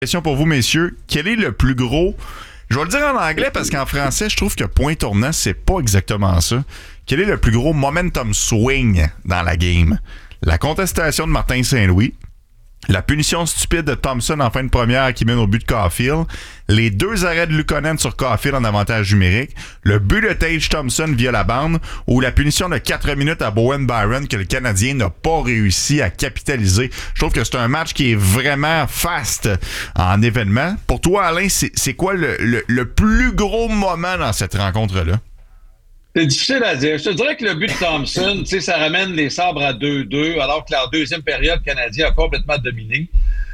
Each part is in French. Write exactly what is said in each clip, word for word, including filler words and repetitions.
Question pour vous, messieurs. Quel est le plus gros... Je vais le dire en anglais parce qu'en français, je trouve que point tournant, c'est pas exactement ça. Quel est le plus gros momentum swing dans la game? La contestation de Martin Saint-Louis, la punition stupide de Thompson en fin de première qui mène au but de Caulfield, les deux arrêts de Luukkonen sur Caulfield en avantage numérique, le but de Tage Thompson via la bande ou la punition de quatre minutes à Bowen Byron que le Canadien n'a pas réussi à capitaliser. Je trouve que c'est un match qui est vraiment fast en événement. Pour toi, Alain, c'est, c'est quoi le, le, le plus gros moment dans cette rencontre-là? C'est difficile à dire. Je te dirais que le but de Thompson, tu sais, ça ramène les Sabres à deux deux, alors que la deuxième période, le Canadien a complètement dominé.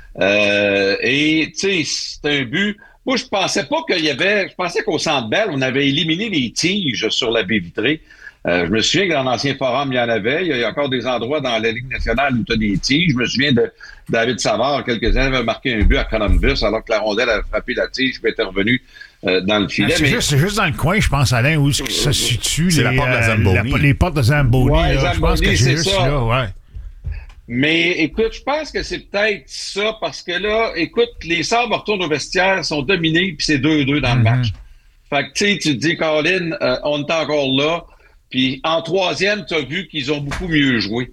Euh, et, tu sais, c'est un but... Moi, je pensais pas qu'il y avait... Je pensais qu'au Centre Bell, on avait éliminé les tiges sur la baie vitrée. Euh, je me souviens que dans l'ancien forum, il y en avait. Il y a encore des endroits dans la Ligue nationale où tu as des tiges. Je me souviens de David Savard, quelques années, avait marqué un but à Columbus, alors que la rondelle avait frappé la tige et était revenue euh, dans le filet. C'est, mais... juste, c'est juste dans le coin, je pense, Alain, où ça se situe. C'est les, la porte de Zamboni. La, les portes de Zamboni. Ouais, là, Zamboni, je pense que c'est, c'est juste ça. là, ouais. Mais écoute, je pense que c'est peut-être ça, parce que là, écoute, les Sabres retournent au vestiaire, sont dominés, puis c'est deux deux dans mm-hmm. le match. Fait que, tu sais, tu te dis, Colin, euh, on est encore là. Puis en troisième, tu as vu qu'ils ont beaucoup mieux joué.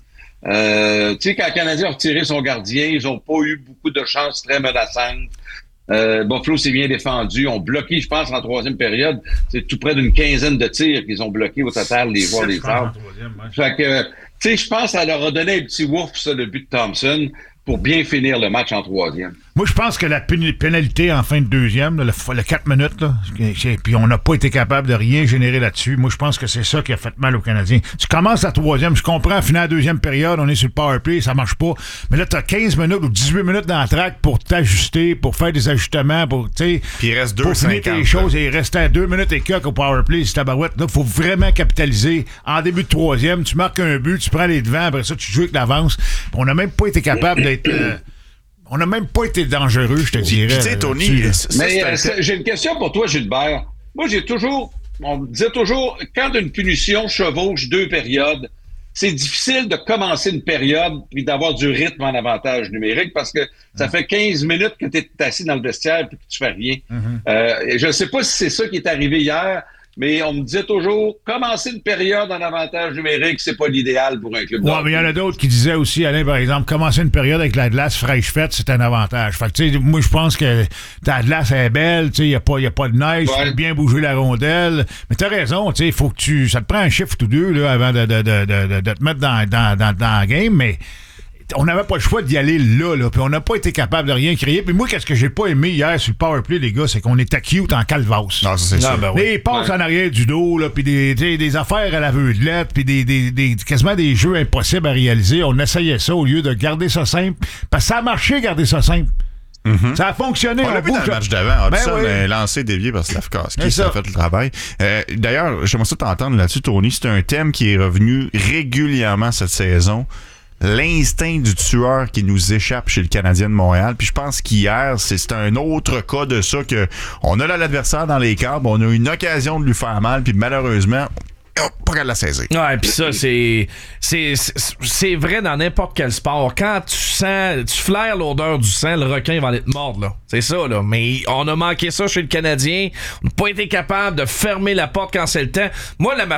Euh, tu sais, quand le Canadien a retiré son gardien, ils n'ont pas eu beaucoup de chances très menaçantes. Euh, Buffalo s'est bien défendu. Ils ont bloqué, je pense, en troisième période. C'est tout près d'une quinzaine de tirs qu'ils ont bloqués au total, les joueurs des Sabres. Fait que, tu sais, je pense que ça leur a donné un petit whoop, ça, le but de Thompson, pour bien finir le match en troisième. Moi, je pense que la pénalité en fin de deuxième, là, le, le quatre minutes, là, puis on n'a pas été capable de rien générer là-dessus. Moi, je pense que c'est ça qui a fait mal aux Canadiens. Tu commences la troisième, je comprends, finir la deuxième période, on est sur le power play, ça marche pas. Mais là, tu as quinze minutes ou dix-huit minutes dans la track pour t'ajuster, pour faire des ajustements, pour, tu sais, puis il reste deux pour finir tes choses. Et il restait deux minutes et quelques au power play, c'est tabarouette. Là, il faut vraiment capitaliser. En début de troisième, tu marques un but, tu prends les devants, après ça, tu joues avec l'avance. On n'a même pas été capable d'être... Euh, On n'a même pas été dangereux, je te dirais. Tu sais, Tony... Mais euh, j'ai une question pour toi, Gilbert. Moi, j'ai toujours... On me disait toujours, quand une punition chevauche deux périodes, c'est difficile de commencer une période puis d'avoir du rythme en avantage numérique parce que ça fait quinze minutes que tu es assis dans le vestiaire puis que tu fais rien. Mm-hmm. Euh, je ne sais pas si c'est ça qui est arrivé hier, mais on me disait toujours, commencer une période en avantage numérique, c'est pas l'idéal pour un club. Ouais, mais il y en a d'autres qui disaient aussi, Alain, par exemple, commencer une période avec la glace fraîche faite, c'est un avantage. Fait que, tu sais, moi, je pense que ta glace est belle, tu sais, il n'y a pas, y a pas de neige, tu ouais. peux bien bouger la rondelle. Mais t'as raison, tu sais, il faut que tu, ça te prend un chiffre ou deux, là, avant de, de, de, de, de te mettre dans, dans, dans, dans la game, mais on n'avait pas le choix d'y aller là, là, puis on n'a pas été capable de rien créer. Puis moi, qu'est-ce que j'ai pas aimé hier sur le powerplay, les gars, c'est qu'on était cute en calvasse. Non, ça, c'est ça. Ben oui. Les passes ouais. en arrière du dos, là, puis des, des affaires à l'aveuglette, puis des, des, des, quasiment des jeux impossibles à réaliser. On essayait ça au lieu de garder ça simple. Parce que ça a marché, garder ça simple. Mm-hmm. Ça a fonctionné. On l'a vu dans le match d'avant. Hudson ben oui. lancé dévié par Slafkovský, ça a fait le travail. Euh, d'ailleurs, j'aimerais ça t'entendre là-dessus, Tony. C'est un thème qui est revenu régulièrement cette saison. L'instinct du tueur qui nous échappe chez le Canadien de Montréal. Puis je pense qu'hier, c'est, c'est un autre cas de ça que on a là l'adversaire dans les câbles, on a une occasion de lui faire mal, puis malheureusement, oh, pas qu'à la saisir. Ouais, puis ça, c'est, c'est, c'est, c'est vrai dans n'importe quel sport. Quand tu sens, tu flaires l'odeur du sang, le requin va aller te mordre, là. C'est ça, là. Mais on a manqué ça chez le Canadien. On n'a pas été capable de fermer la porte quand c'est le temps. Moi, la,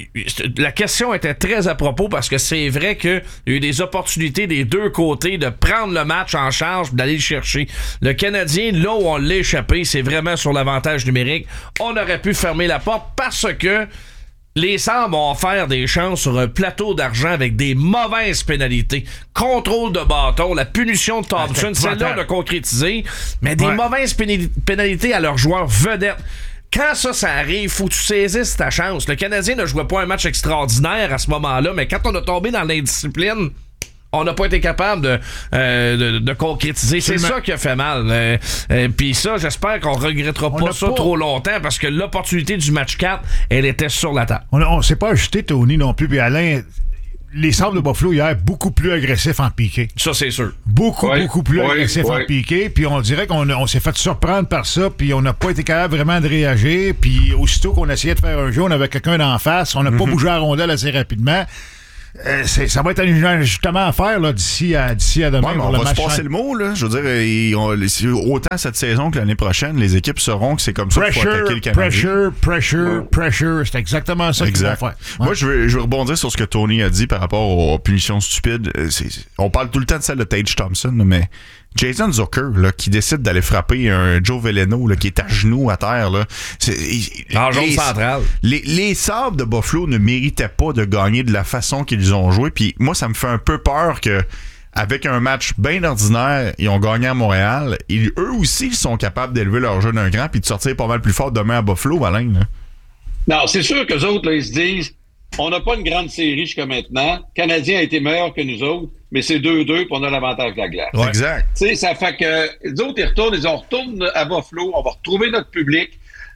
la question était très à propos parce que c'est vrai qu'il y a eu des opportunités des deux côtés de prendre le match en charge et d'aller le chercher. Le Canadien, là où on l'a échappé, c'est vraiment sur l'avantage numérique. On aurait pu fermer la porte parce que les Sabres ont offert des chances sur un plateau d'argent avec des mauvaises pénalités. Contrôle de bâton, la punition de Thompson, celle-là de concrétiser, mais des ouais. mauvaises pénalités à leurs joueurs vedettes. Quand ça, ça arrive, faut que tu saisisses ta chance. Le Canadien ne jouait pas un match extraordinaire à ce moment-là, mais quand on a tombé dans l'indiscipline, on n'a pas été capable de, euh, de, de concrétiser. C'est, c'est ça qui a fait mal. Euh, euh, Puis ça, j'espère qu'on regrettera pas ça pas... trop longtemps parce que l'opportunité du match quatre, elle était sur la table. On, on s'est pas ajouté, Tony, non plus. Puis Alain, les Sabres de Buffalo hier, beaucoup plus agressifs en piqué. Ça, c'est sûr. Beaucoup, ouais, beaucoup plus ouais, agressifs ouais. en piqué. Puis on dirait qu'on on s'est fait surprendre par ça. Puis on n'a pas été capable vraiment de réagir. Puis aussitôt qu'on essayait de faire un jeu, on avait quelqu'un d'en face. On n'a mm-hmm. pas bougé la rondelle assez rapidement. euh, c'est, ça va être un ajustement à faire là, d'ici, à, d'ici à demain. Ouais, on le va match se passer fin. le mot. Là. Je veux dire, ils ont, autant cette saison que l'année prochaine, les équipes sauront que c'est comme ça qu'il faut attaquer le Canadien. Pressure, pressure, ouais. pressure. C'est exactement ça exact. qu'ils vont faire. Ouais. Moi, je veux, je veux rebondir sur ce que Tony a dit par rapport aux punitions stupides. C'est, on parle tout le temps de celle de Tage Thompson, mais Jason Zucker, là, qui décide d'aller frapper un Joe Veleno là, qui est à genoux à terre. Là, c'est, en jaune central. Les, les Sabres de Buffalo ne méritaient pas de gagner de la façon qu'ils ont joué. Puis moi, ça me fait un peu peur que avec un match bien ordinaire, ils ont gagné à Montréal. Et eux aussi, ils sont capables d'élever leur jeu d'un cran puis de sortir pas mal plus fort demain à Buffalo, Alain. Là. Non, c'est sûr qu'eux autres, là, ils se disent on n'a pas une grande série jusqu'à maintenant. Le Canadien a été meilleur que nous autres, mais c'est deux deux puis on a l'avantage de la glace. Ouais. Exact. Tu sais, ça fait que les autres, ils retournent, ils disent on retourne à Buffalo, on va retrouver notre public.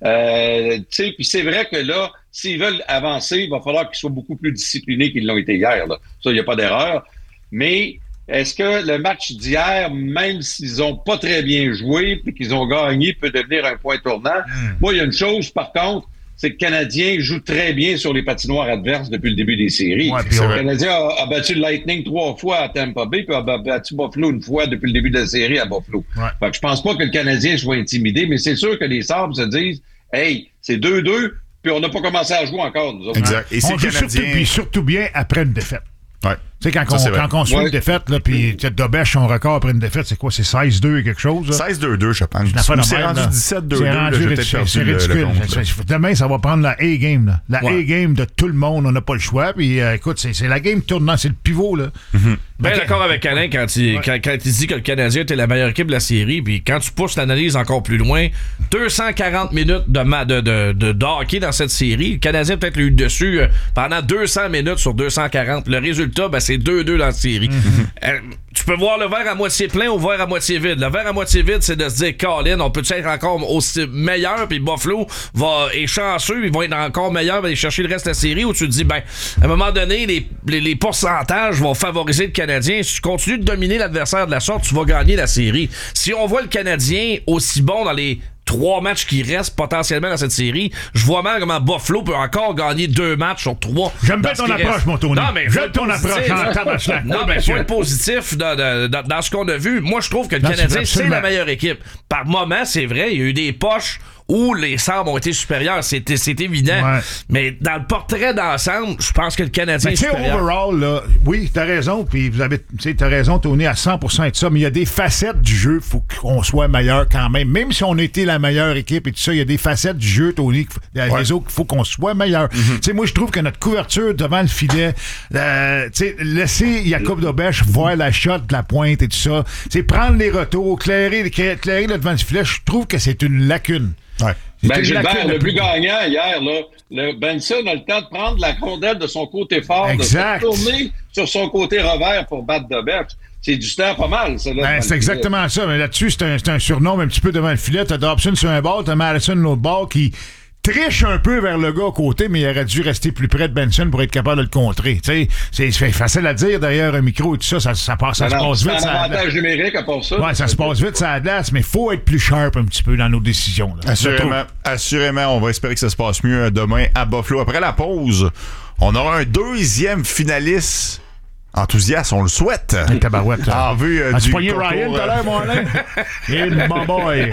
Euh, tu sais, puis c'est vrai que là, s'ils veulent avancer, il va falloir qu'ils soient beaucoup plus disciplinés qu'ils l'ont été hier. Là. Ça, il n'y a pas d'erreur. Mais est-ce que le match d'hier, même s'ils n'ont pas très bien joué puis qu'ils ont gagné, peut devenir un point tournant? Mm. Moi, il y a une chose, par contre, c'est que le Canadien joue très bien sur les patinoires adverses depuis le début des séries. Ouais, le Canadien a, a battu le Lightning trois fois à Tampa Bay, puis a battu Buffalo une fois depuis le début de la série à Buffalo. Ouais. Fait que je pense pas que le Canadien soit intimidé, mais c'est sûr que les Sabres se disent « Hey, c'est deux deux, puis on n'a pas commencé à jouer encore, nous autres. » Exact. Et c'est on joue Canadien... surtout, puis surtout bien après une défaite. Ouais. Tu sais, quand, quand, on, quand on suit ouais. une défaite, là, puis Dobèche, son record après une défaite, c'est quoi? C'est seize deux et quelque chose? Là? seize deux deux, je pense. C'est rendu dix-sept deux deux. C'est rendu ridicule. C'est ridicule. Demain, ça va prendre la A-game. Là. La ouais. A-game de tout le monde. On n'a pas le choix. Puis, euh, écoute, c'est, c'est la game tournante. C'est le pivot. Là. Mm-hmm. Bien okay. D'accord avec Alain quand il, ouais. quand, quand il dit que le Canadien était la meilleure équipe de la série. Puis quand tu pousses l'analyse encore plus loin, deux cent quarante minutes de, ma, de, de, de, de hockey dans cette série. Le Canadien peut-être eu dessus euh, pendant deux cents minutes sur deux cent quarante. Le résultat, ben, c'est deux deux dans la série. Mm-hmm. Euh, tu peux voir le verre à moitié plein ou le verre à moitié vide. Le verre à moitié vide, c'est de se dire, Colin, on peut être encore aussi meilleur, puis Buffalo va être chanceux, ils vont être encore meilleurs, va aller chercher le reste de la série, où tu te dis, ben, à un moment donné, les, les, les pourcentages vont favoriser le Canadien. Si tu continues de dominer l'adversaire de la sorte, tu vas gagner la série. Si on voit le Canadien aussi bon dans les trois matchs qui restent potentiellement dans cette série, je vois mal comment Buffalo peut encore gagner deux matchs sur trois. J'aime bien ton approche, reste. Mon Tony. Non, mais j'aime ton approche en tabac. Non, mais faut être positif dans, dans, dans ce qu'on a vu. Moi, je trouve que le non, Canadien, c'est, c'est la meilleure équipe. Par moment, c'est vrai, il y a eu des poches où les Sabres ont été supérieurs, c'est, c'est évident. Ouais. Mais dans le portrait d'ensemble, je pense que le Canadien mais est supérieur. Overall, là, oui, t'as raison, puis vous avez, t'as raison, Tony, à cent pour cent de ça, mais il y a des facettes du jeu, il faut qu'on soit meilleur quand même. Même si on a été la meilleure équipe et tout ça, il y a des facettes du jeu, Tony, les ouais. autres, il faut qu'on soit meilleur. Mm-hmm. Tu sais, moi, je trouve que notre couverture devant le filet, euh, tu sais, laisser Jacob Dobèche voir la shot de la pointe et tout ça, c'est prendre les retours, clairer, clairer le devant le filet, je trouve que c'est une lacune. Ouais. Ben, Gilbert, le but gagnant hier, là, le Benson a le temps de prendre la rondelle de son côté fort, exact. De se tourner sur son côté revers pour battre Dobèche. C'est du temps pas mal, ça. Là, ben, c'est exactement ça. Mais là-dessus, c'est un, c'est un surnom un petit peu devant le filet. T'as Dobson sur un bord, t'as Madison de l'autre bord qui triche un peu vers le gars à côté, mais il aurait dû rester plus près de Benson pour être capable de le contrer. Tu sais, c'est facile à dire derrière un micro et tout ça, ça, ça, passe, ça se passe vite. C'est un avantage numérique à part ça. Ouais, ça se passe vite, ça glace, mais il faut être plus sharp un petit peu dans nos décisions. Là. Assurément, assurément, on va espérer que ça se passe mieux demain à Buffalo. Après la pause, on aura un deuxième finaliste. Enthousiaste, on le souhaite. Hey, tabarouette. En vue euh, As-tu du poigné Ryan tout à l'heure, mon Alain? Et mon boy.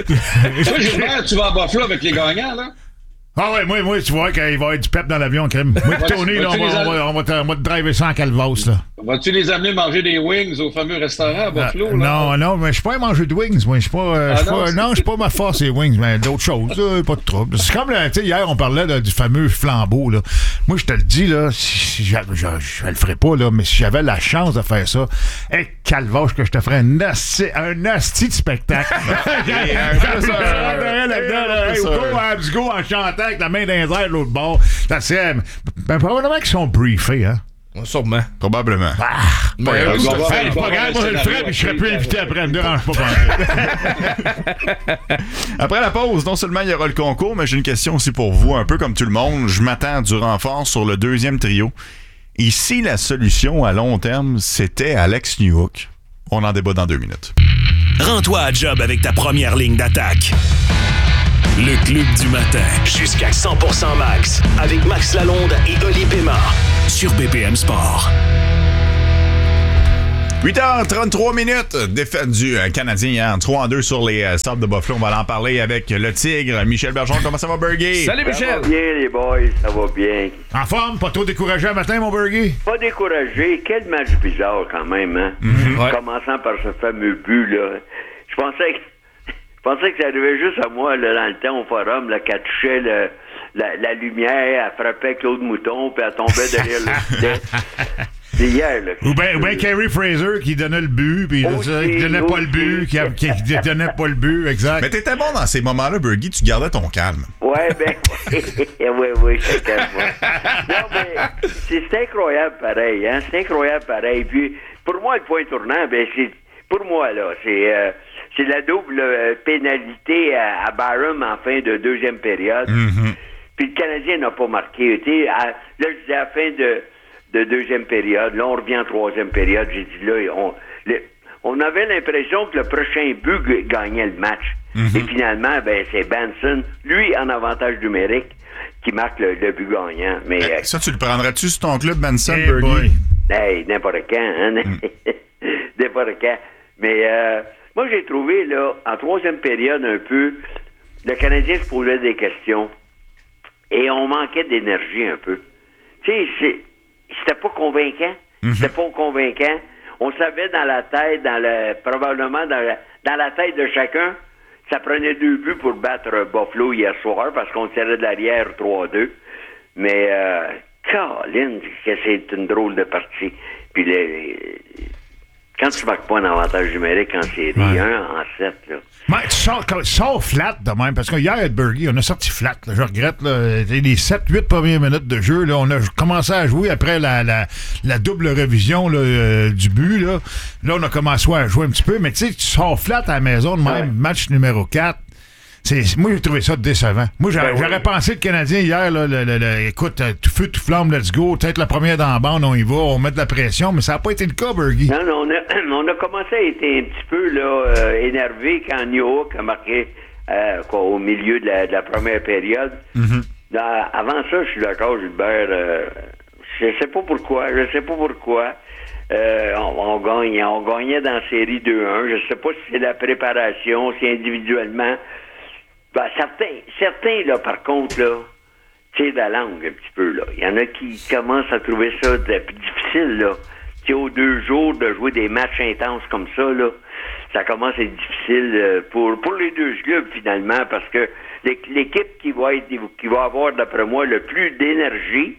Toi, Gilbert, tu vas à Buffalo avec les gagnants, là? Ah ouais, moi, moi, tu vois qu'il va y avoir du pep dans l'avion, crème. Moi et Tony, là, on va, on, va, on, va te, on va te driver ça en calvasse, là. Vas-tu les amener manger des wings au fameux restaurant à Buffalo, euh, là? Non, non, mais je suis pas à manger de wings, moi. Je suis pas, euh, ah, non, pas, non, je suis pas ma force, les wings, mais d'autres choses, là, pas de trouble. C'est comme, tu sais, hier, on parlait là, du fameux flambeau, là. Moi, je te le dis, là, si, si je, je, je le ferais pas, là, mais si j'avais la chance de faire ça, hé, hey, calvache, que je te ferais un asti, un asti de spectacle. Go, go en chantant avec la main dans les airs de l'autre bord. Ça c'est. Ben, probablement qu'ils sont briefés, hein? Sûrement. Probablement. Ah! Mais ouais, euh, c'est pas grave, moi je le ferais, mais je serais plus invité après. Elle me dérange pas. Après la pause, non seulement il y aura le concours, mais j'ai une question aussi pour vous. Un peu comme tout le monde, je m'attends du renfort sur le deuxième trio. Ici, la solution à long terme, c'était Alex Newhook. On en débat dans deux minutes. Rends-toi à job avec ta première ligne d'attaque. Le Club du matin. Jusqu'à cent pour cent max. Avec Max Lalonde et Oli Pémard. sur B P M Sport. huit heures trente-trois minutes, défaite du euh, Canadien hier, trois à deux sur les euh, Sables de Buffalo. On va en parler avec le Tigre, Michel Bergeron. Comment ça va, Bergie? Salut, Michel! Ça va bien, les boys, ça va bien. En forme, pas trop découragé un matin, mon Bergie? Pas découragé, quel match bizarre quand même, hein? Mm-hmm. Ouais. Commençant par ce fameux but, là. Je pensais que, je pensais que ça arrivait juste à moi, là, dans le temps, au forum, là, qu'elle touchait le, la, la lumière, elle frappait Claude Mouton, puis elle tombait derrière le filet. C'est hier, là. Ou bien ben Kerry Fraser qui donnait le but, puis Aussi, qui donnait pas le but, aussi. qui, a- qui donnait pas le but, exact. Mais t'étais bon dans ces moments-là, Bergie, tu gardais ton calme. Ouais, ben, oui, oui, oui, c'est calme. Non, mais c'est, c'est incroyable pareil, hein, c'est incroyable pareil. Puis, pour moi, le point tournant, ben, c'est, pour moi, là, c'est, euh, c'est la double euh, pénalité à, à Byron en fin de deuxième période. Mm-hmm. Puis le Canadien n'a pas marqué. Tu sais, à- là, je disais à la fin de, de deuxième période, là, on revient en troisième période, j'ai dit, là, on, le, on avait l'impression que le prochain but g- gagnait le match. Mm-hmm. Et finalement, ben, c'est Benson, lui, en avantage numérique, qui marque le, le but gagnant. Mais, euh, Ça, tu le prendrais-tu sur ton club, Benson, Hey Bergie? boy. hey, n'importe quand, hein? n'importe quand. Mais euh, moi, j'ai trouvé, là, en troisième période, un peu, le Canadien se posait des questions et on manquait d'énergie un peu. Tu sais, c'est, c'était pas convaincant. C'était pas convaincant. On savait dans la tête, dans le, probablement dans la, dans la tête de chacun, ça prenait deux buts pour battre Buffalo hier soir parce qu'on tirait de l'arrière trois à deux. Mais, euh, Colin, que c'est une drôle de partie. Puis, les, quand tu marques pas un avantage numérique en série Ouais. un, en sept, là. Mais tu sors, tu sors flat de même, parce que hier, à Bergie, on a sorti flat. Là, je regrette là, les sept huit premières minutes de jeu. Là, on a commencé à jouer après la, la, la double révision là, euh, du but. Là. là, on a commencé à jouer un petit peu, mais tu sais, tu sors flat à la maison de même, Ouais. match numéro quatre. C'est, moi, j'ai trouvé ça décevant. Moi, j'aurais, Ben oui. j'aurais pensé le Canadien hier, là, le, le, le- écoute, euh, tout feu, tout flamme, let's go. Peut-être la première dans la bande, on y va, on met de la pression, mais ça n'a pas été le cas, Bergie. Non, non, on a, on a commencé à être un petit peu là, euh, énervé quand Newhook a marqué euh, quoi, au milieu de la, de la première période. Dans- avant ça, je suis d'accord, Gilbert. Euh, je sais pas pourquoi. Je sais pas pourquoi. Euh, on, on gagne, on gagnait dans la série deux un. Je sais pas si c'est la préparation, si individuellement. Ben, certains, certains, là, par contre, là, tirent la langue un petit peu, là. Il y en a qui commencent à trouver ça de- difficile, là. Tu sais, aux deux jours de jouer des matchs intenses comme ça, là, ça commence à être difficile euh, pour, pour les deux clubs, finalement, parce que l'é- l'équipe qui va être, qui va avoir, d'après moi, le plus d'énergie,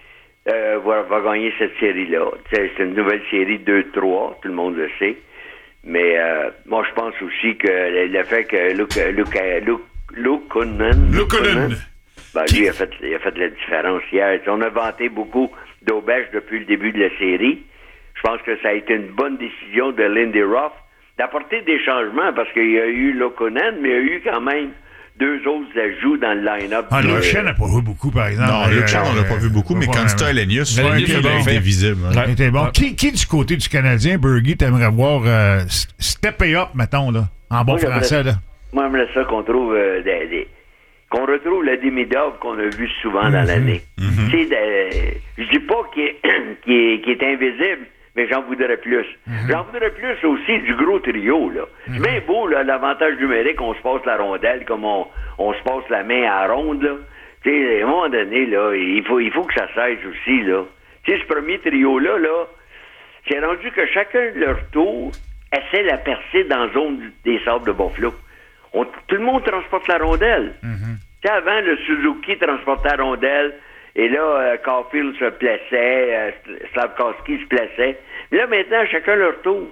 euh, va, va gagner cette série-là. Tu sais, c'est une nouvelle série deux trois, tout le monde le sait. Mais euh, moi, je pense aussi que le, le fait que Luke, Luke, Luke, Luke Kunin, Luukkonen. ben, lui, il a, fait, il a fait la différence hier. On a vanté beaucoup d'Aubèche depuis le début de la série. Je pense que ça a été une bonne décision de Lindy Ruff d'apporter des changements parce qu'il y a eu Luukkonen, mais il y a eu quand même deux autres ajouts dans le line-up. Ah, Euh, Luke Shen n'a pas joué beaucoup, par exemple. Non, Luke Shen, on l'a pas vu beaucoup, mais quand Constant Elenius, Ouais, il ok, a bon. été visible. hein. Ouais. Il était bon. Qui, qui, du côté du Canadien, Bergie, t'aimerais voir euh, s- stepper up, mettons, là, en bon Moi, j'aimerais- français, là? Moi, j'aimerais ça qu'on trouve euh, des, des- qu'on retrouve le Demidov qu'on a vu souvent dans l'année. Tu sais, de- je dis pas qu'il est, qu'il est, qu'il est invisible, mais j'en voudrais plus. J'en voudrais plus aussi du gros trio, là. C'est bien beau, là, l'avantage numérique, on se passe la rondelle comme on, on se passe la main à la ronde, là. Tu sais, à un moment donné, là, il faut, il faut que ça cesse aussi, là. Tu sais, ce premier trio-là, là, c'est rendu que chacun de leur tour essaie la percer dans la zone du- des sables de Buffalo. On- tout le monde transporte la rondelle. Tu sais, avant, le Suzuki transportait la rondelle, et là, euh, Caulfield se plaçait, euh, Slavkovski se plaçait. Mais là, maintenant, chacun leur tour.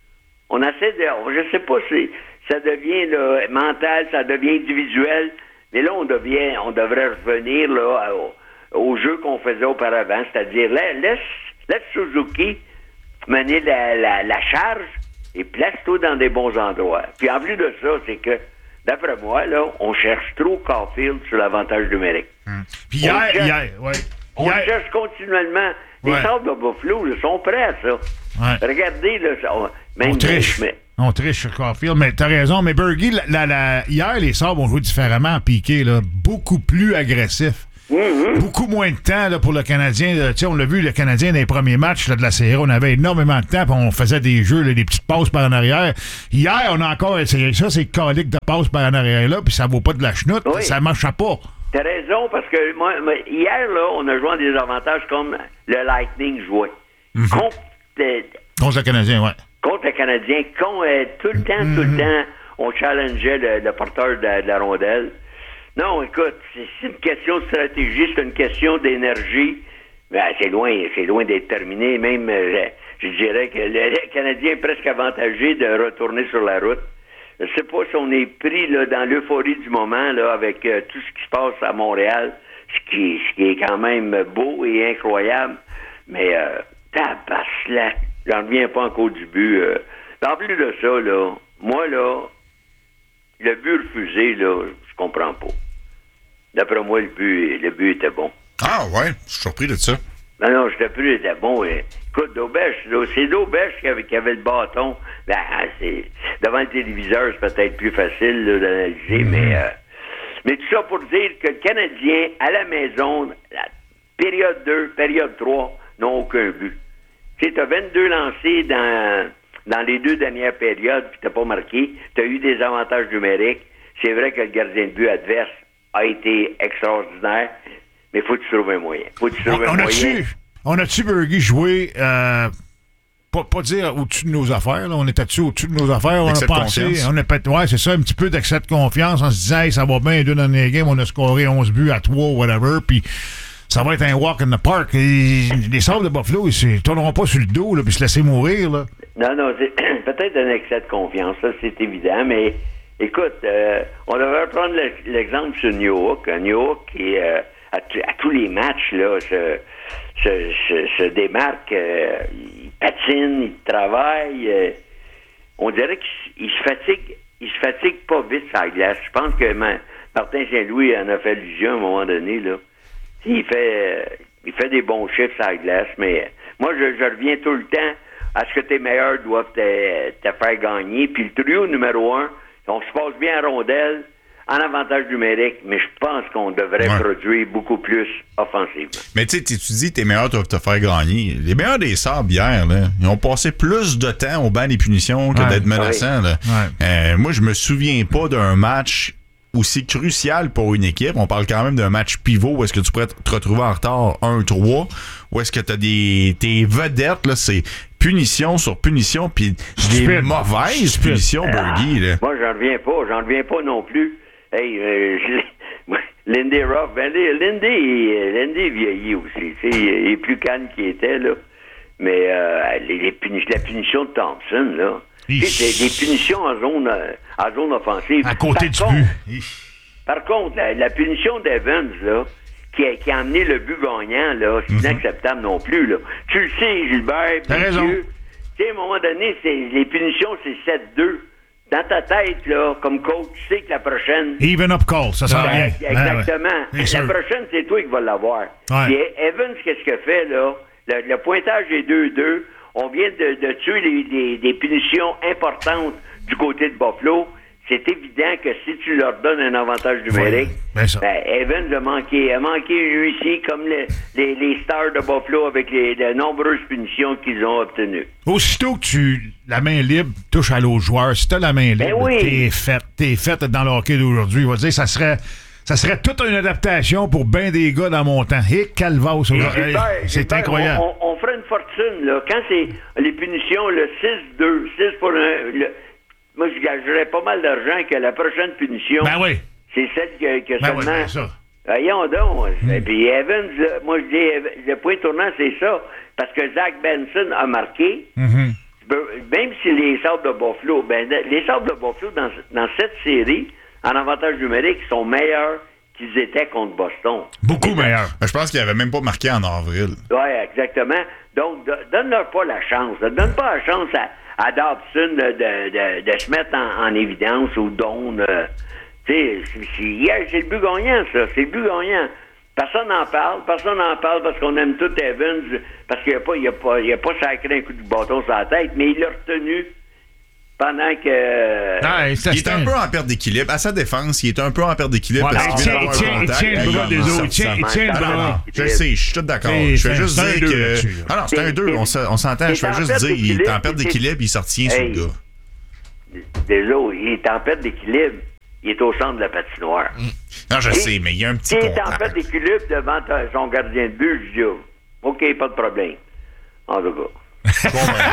On essaie de... Je sais pas si ça devient là, mental, ça devient individuel, mais là, on devient, on devrait revenir là, au, au jeu qu'on faisait auparavant, c'est-à-dire la- laisse, laisse Suzuki mener la, la, la charge et place-toi dans des bons endroits. Puis en plus de ça, c'est que, d'après moi, là, on cherche trop Caulfield sur l'avantage numérique. Puis hier, On cherche- hier, ouais. On Hier- cherche continuellement. Les Ouais. Sables de Buffalo là, sont prêts à ça. Ouais. Regardez, là, ça- on- même On triche. mais- On triche sur Caulfield, mais t'as raison. Mais Bergie, la, la, la- hier, les Sabres ont joué différemment en piqué, là, beaucoup plus agressif. Mm-hmm. Beaucoup moins de temps là, pour le Canadien. Là, on l'a vu, le Canadien, dans les premiers matchs là, de la série, on avait énormément de temps, puis on faisait des jeux, là, des petites passes par en arrière. Hier, on a encore essayé ça, c'est calique de passes par en arrière là, puis ça vaut pas de la chenoute, oui. Ça marche pas. T'as raison, parce que moi, moi, hier, là, on a joué à des avantages comme le Lightning jouait. Mm-hmm. Contre, euh, contre le Canadien, oui. Contre le Canadien, contre, euh, tout le temps, mm-hmm. tout le temps, on challengeait le, le porteur de, de la rondelle. Non, écoute, c'est, c'est une question de stratégie, c'est une question d'énergie. Ben, c'est loin, c'est loin d'être terminé. Même, euh, je dirais que le Canadien est presque avantagé de retourner sur la route. Je sais pas si on est pris là, dans l'euphorie du moment là, avec euh, tout ce qui se passe à Montréal, ce qui, ce qui est quand même beau et incroyable. Mais, euh, tabasse là, j'en reviens pas encore du but. Euh. En plus de ça, là, moi, là, le but refusé, là, je comprends pas. D'après moi, le but, le but était bon. Ah ouais, je suis surpris de ça. Non, non, je t'ai plus, était bon. Et, écoute, Daubèche, c'est Daubèche qui avait, qui avait le bâton. Ben, c'est, devant le téléviseur, c'est peut-être plus facile là, d'analyser, mmh. mais, euh, mais tout ça pour dire que le Canadien, à la maison, la période deux, période trois, n'ont aucun but. Tu sais, t'as vingt-deux lancés dans, dans les deux dernières périodes, puis t'as pas marqué. T'as eu des avantages numériques. C'est vrai que le gardien de but adverse a été extraordinaire, mais faut tu trouver un moyen. Faut tu trouver on, un on moyen. A-tu, on a-tu, Bergy, joué, euh, pas, pas dire au-dessus de nos affaires, là, on était-tu au-dessus de nos affaires, on a pensé, on a peut-être, ouais, c'est ça, un petit peu d'excès de confiance en se disant, hey, ça va bien, les deux dernières games, on a scoré onze buts à trois, whatever, puis ça va être un walk in the park. Et les Sabres de Buffalo, ils ne tourneront pas sur le dos, là, puis se laisser mourir, là. Non, non, c'est peut-être un excès de confiance, ça, c'est évident, mais écoute, euh, on devrait prendre l'exemple sur New York. New York qui, euh, à, t- à tous les matchs, là, se, se, se, se démarque, euh, il patine, il travaille. Euh, on dirait qu'il se fatigue, il se fatigue pas vite sur la glace. Je pense que ma, Martin Saint-Louis en a fait allusion à un moment donné, là. Il fait, euh, il fait des bons chiffres sur la glace, mais moi, je, je reviens tout le temps à ce que tes meilleurs doivent te, te faire gagner. Puis le trio numéro un, on se passe bien à rondelle, en avantage numérique, mais je pense qu'on devrait ouais. produire beaucoup plus offensivement. Mais tu sais, tu dis tes meilleurs doivent te faire gagner. Les meilleurs des Sabres hier, là, ils ont passé plus de temps au banc des punitions que ouais. d'être menaçants. Ouais. Là. Ouais. Euh, moi, je me souviens pas d'un match aussi crucial pour une équipe. On parle quand même d'un match pivot où est-ce que tu pourrais te retrouver en retard un trois, où est-ce que tu as des tes vedettes, là, c'est punition sur punition, puis des mauvaises punitions, Bergy. Là. Moi, j'en reviens pas. J'en reviens pas non plus. Hey, euh, je, Lindy Ruff, ben, Lindy, Lindy vieillit aussi. Il est plus calme qu'il était, là. Mais euh, les, les puni- la punition de Thompson, là, c'est des punitions en zone, en zone offensive. À côté par du contre, but. Par contre, la, la punition d'Evans, là, qui a, qui a amené le but gagnant, là, c'est mm-hmm. inacceptable non plus, là. Tu le sais, Gilbert, t'as raison. Tu sais, à un moment donné, c'est, les punitions, c'est sept deux. Dans ta tête, là, comme coach, tu sais que la prochaine... Even up call, ça sent bien. Exactement. Ouais, ouais. La prochaine, c'est toi qui vas l'avoir. Ouais. Puis Evans, qu'est-ce qu'il fait, là? Le, le pointage est deux deux. On vient de, de tuer les, les, des punitions importantes du côté de Buffalo. C'est évident que si tu leur donnes un avantage numérique, ouais, ben, Evans a manqué, a manqué lui aussi, comme les, les, les stars de Buffalo avec les, les nombreuses punitions qu'ils ont obtenues. Aussitôt que tu la main libre touche à l'autre joueur, si tu as la main libre, ben oui. t'es faite. T'es faite dans le hockey d'aujourd'hui. On va dire ça serait. Ça serait toute une adaptation pour bien des gars dans mon temps. Hé, calvasse. Hey, c'est Gilbert, incroyable. On, on, on ferait une fortune, là. Quand c'est les punitions, le six deux, six pour un... Le, moi, je gagerais pas mal d'argent que la prochaine punition, ben oui. c'est celle que, que ben seulement... Oui, ça. Voyons donc. Mm. Et puis Evans, là, moi, je dis, le point tournant, c'est ça. Parce que Zach Benson a marqué. Mm-hmm. Même si les Sabres de Buffalo... Ben, les Sabres de Buffalo, dans, dans cette série... en avantage numérique, ils sont meilleurs qu'ils étaient contre Boston. Beaucoup meilleurs. Je pense qu'ils n'avaient même pas marqué en avril. Oui, exactement. Donc, de, donne-leur pas la chance. Donne pas la chance à, à Dobson de, de, de, de se mettre en, en évidence ou Don. Euh, tu sais, hier, c'est le but gagnant, ça. C'est le but gagnant. Personne n'en parle. Personne n'en parle parce qu'on aime tout Evans, parce qu'il n'a pas, il a pas, il a pas sacré un coup de bâton sur la tête, mais il l'a retenu. pendant que... Ah, il est un peu en perte d'équilibre. À sa défense, il est un peu en perte d'équilibre Ouais, parce il qu'il tient, vient il d'avoir tient, un il contact. tient le bras des autres. Il tient, il tient le bras. Je sais, je suis tout d'accord. C'est- Je vais c'est- juste c'est un dire deux que... là-dessus, Ah non, c'est un deux, on s- on s'entend. Il Je est vais en juste perte dire, il est en d'équilibre, perte d'équilibre, il s'en retient sur le Hey. gars. Déjà, il est en perte d'équilibre. Il est au centre de la patinoire. Non, je Et- sais, mais il y a un petit S'il est en contact. perte d'équilibre devant ta- son gardien de but, je dis, oh, OK, pas de problème. En tout cas. C'est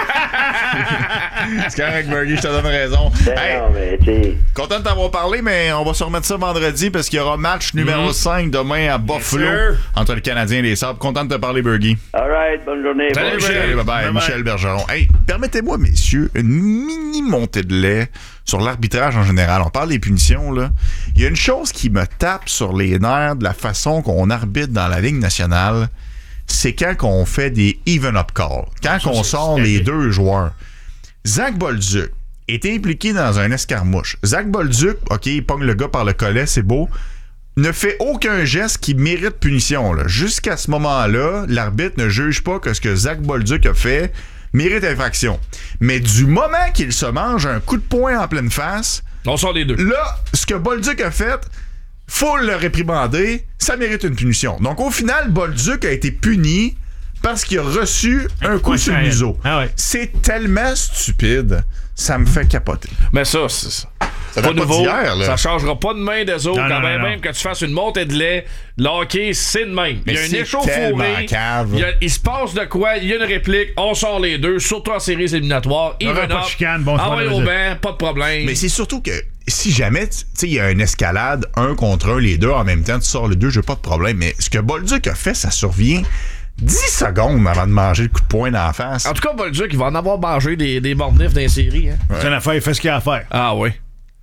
correct, Bergie, je te donne raison. Ben Hey, non, mais tu sais... content de t'avoir parlé, mais on va se remettre ça vendredi parce qu'il y aura match numéro cinq demain à Buffalo sûr. entre le Canadien et les Sabres. Content de te parler, Bergie. All right, bonne journée. Salut, Bye. Michel. Salut, bye bye, Bye-bye. Michel Bergeron. Hey, permettez-moi, messieurs, une mini montée de lait sur l'arbitrage en général. On parle des punitions, là. Il y a une chose qui me tape sur les nerfs de la façon qu'on arbitre dans la Ligue nationale, c'est quand on fait des even-up calls. Quand on sort les deux joueurs. Zach Bolduc est impliqué dans un escarmouche. Zach Bolduc, OK, il pogne le gars par le collet, c'est beau, ne fait aucun geste qui mérite punition. Là. Jusqu'à ce moment-là, l'arbitre ne juge pas que ce que Zach Bolduc a fait mérite infraction. Mais du moment qu'il se mange un coup de poing en pleine face, On sort les deux. là, ce que Bolduc a fait, faut le réprimander, ça mérite une punition. Donc au final, Bolduc a été puni parce qu'il a reçu un coup sur le museau. Ah ouais. C'est tellement stupide, ça me fait capoter. Mais ça, c'est ça. Ça Pas date pas nouveau. d'hier, là. Ça changera pas de main des autres. Non, Quand non, même, non, même non. que tu fasses une montée de lait, le hockey, c'est de même. Mais il y a un c'est échauffouré. tellement cave. Il, y a- il se passe de quoi? Il y a une réplique. On sort les deux, surtout en séries éliminatoires. Il y aura Even pas de up. chicane, bonsoir, Envoyé le au résultat. banc, pas de problème. Mais c'est surtout que si jamais, tu sais, il y a une escalade, un contre un, les deux en même temps, tu sors les deux, j'ai pas de problème. Mais ce que Bolduc a fait, ça survient dix secondes avant de manger le coup de poing dans la face. En tout cas, Bolduc, il va en avoir mangé des, des mordifs dans les séries. Hein? C'est une affaire, il fait ce qu'il a à faire. Ah oui.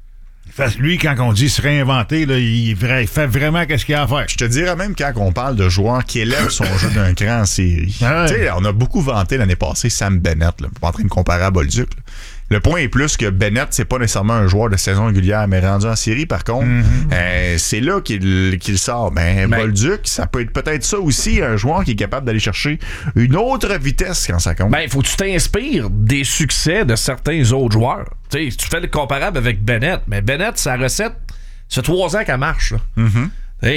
Fait- Lui, quand on dit se réinventer, là, il, vra- il fait vraiment ce qu'il a à faire. Je te dirais même quand on parle de joueurs qui élèvent son jeu d'un cran en série. Ah ouais. Tu sais, on a beaucoup vanté l'année passée Sam Bennett, là, pas en train de comparer à Bolduc. là. Le point est plus que Bennett, c'est pas nécessairement un joueur de saison régulière, mais rendu en série, par contre, Mm-hmm. euh, c'est là qu'il qu'il sort. Ben, Ben- Bolduc, ça peut être peut-être ça aussi, un joueur qui est capable d'aller chercher une autre vitesse quand ça compte. Ben, il faut que tu t'inspires des succès de certains autres joueurs. Tu sais, tu fais le comparable avec Bennett, mais Bennett, sa recette, ça fait trois ans qu'elle marche. là. Mm-hmm.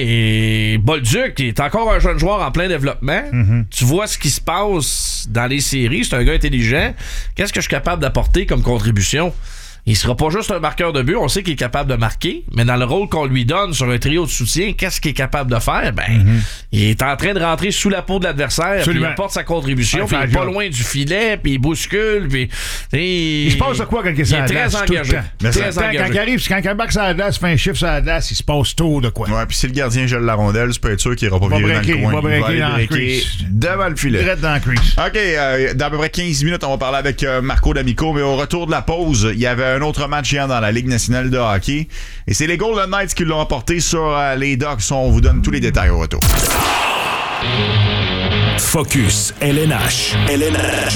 Et Bolduc, il est encore un jeune joueur en plein développement. Mm-hmm. Tu vois ce qui se passe dans les séries. C'est un gars intelligent. Qu'est-ce que je suis capable d'apporter comme contribution? Il sera pas juste un marqueur de but. On sait qu'il est capable de marquer, mais dans le rôle qu'on lui donne sur un trio de soutien, qu'est-ce qu'il est capable de faire? Ben, Mm-hmm. il est en train de rentrer sous la peau de l'adversaire, puis il Absolument. apporte sa contribution, Ouais, puis il est fait pas la job. loin du filet, puis il bouscule, puis il, Il se passe de quoi quand il est il sur est la très glace, tout le engagé. temps. Mais Très ça- Quand, engagé. quand il arrive, quand il back sur la glace, fait un chiffre sur la glace, il se passe tôt de quoi. Ouais, puis si le gardien gèle la rondelle, tu peux être sûr qu'il ira pas Va virer dans breaker, le coin. va breaker aller dans le breaker crease. devant le filet. Direct dans la crease. OK, euh, dans à peu près quinze minutes, on va parler avec euh, Marco D'Amico, mais au retour de la pause, il y avait un autre match hier dans la Ligue nationale de hockey, et c'est les Golden Knights qui l'ont emporté sur euh, les Ducks. On vous donne tous les détails au retour. Focus L N H. L N H.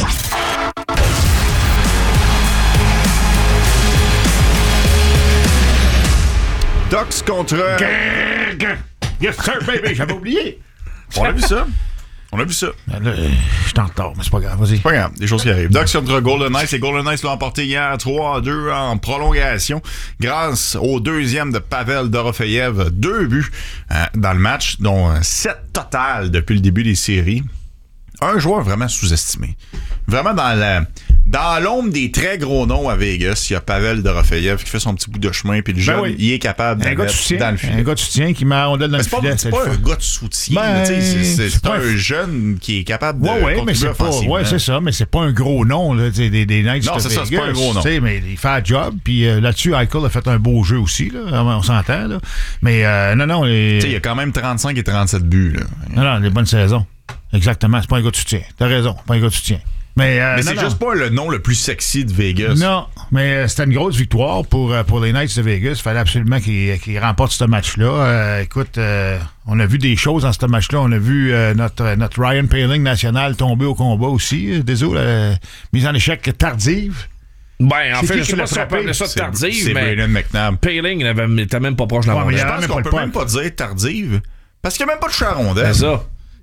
Ducks contre... Yes, sir, baby, j'avais oublié. On a vu ça. On a vu ça. Là, euh, je suis en retard, mais c'est pas grave, vas-y. Pas grave, des choses qui arrivent. Ducks contre Golden Knights. Les Golden Knights l'ont emporté hier trois à deux en prolongation grâce au deuxième de Pavel Dorofeyev. Deux buts euh, dans le match, dont sept total depuis le début des séries. Un joueur vraiment sous-estimé. Vraiment dans la... Dans l'ombre des très gros noms à Vegas, il y a Pavel Dorofeyev qui fait son petit bout de chemin, puis le jeune, oui. il est capable de Un gars de mettre soutien. dans le filet. Un gars de soutien qui met la rondelle dans Mais le c'est pas, filet. c'est pas le un fun. gars de soutien. Ben, là, tu sais, c'est, c'est, c'est c'est pas un un- jeune qui est capable de Ouais, ouais, mais contribuer c'est pas. offensivement. Ouais, c'est ça, mais c'est pas un gros nom, là, des, des, des Knights. Non, de c'est ça, c'est Vegas, pas un gros nom. tu sais, mais il fait un job, puis euh, là-dessus, Eichel a fait un beau jeu aussi, là, on s'entend, là. Mais euh, non, non, les... Tu sais, il y a quand même trente-cinq et trente-sept buts. Là. non, non, les bonnes saisons. Exactement, c'est pas un gars de soutien. T'as raison, pas un gars de soutien. Mais, euh, Mais non, c'est non. juste pas le nom le plus sexy de Vegas. Non, mais euh, c'était une grosse victoire pour, euh, pour les Knights de Vegas. Il fallait absolument qu'ils qu'ils remportent ce match-là. Euh, écoute, euh, on a vu des choses dans ce match-là. On a vu euh, notre, notre Ryan Poehling national tomber au combat aussi. Euh, Désolé, euh, mise en échec tardive. Ben, en C'est fait, qui je qui sais l'a pas si on frappé? peut appeler ça C'est, tardive, c'est mais Brayden McNabb. Poehling n'avait- n'était même pas proche de la Ouais, mais rondelle. il y Je a pense même qu'on pas peut le même puck. pas dire tardive parce qu'il n'y a même pas de chat à rondelle. C'est ça.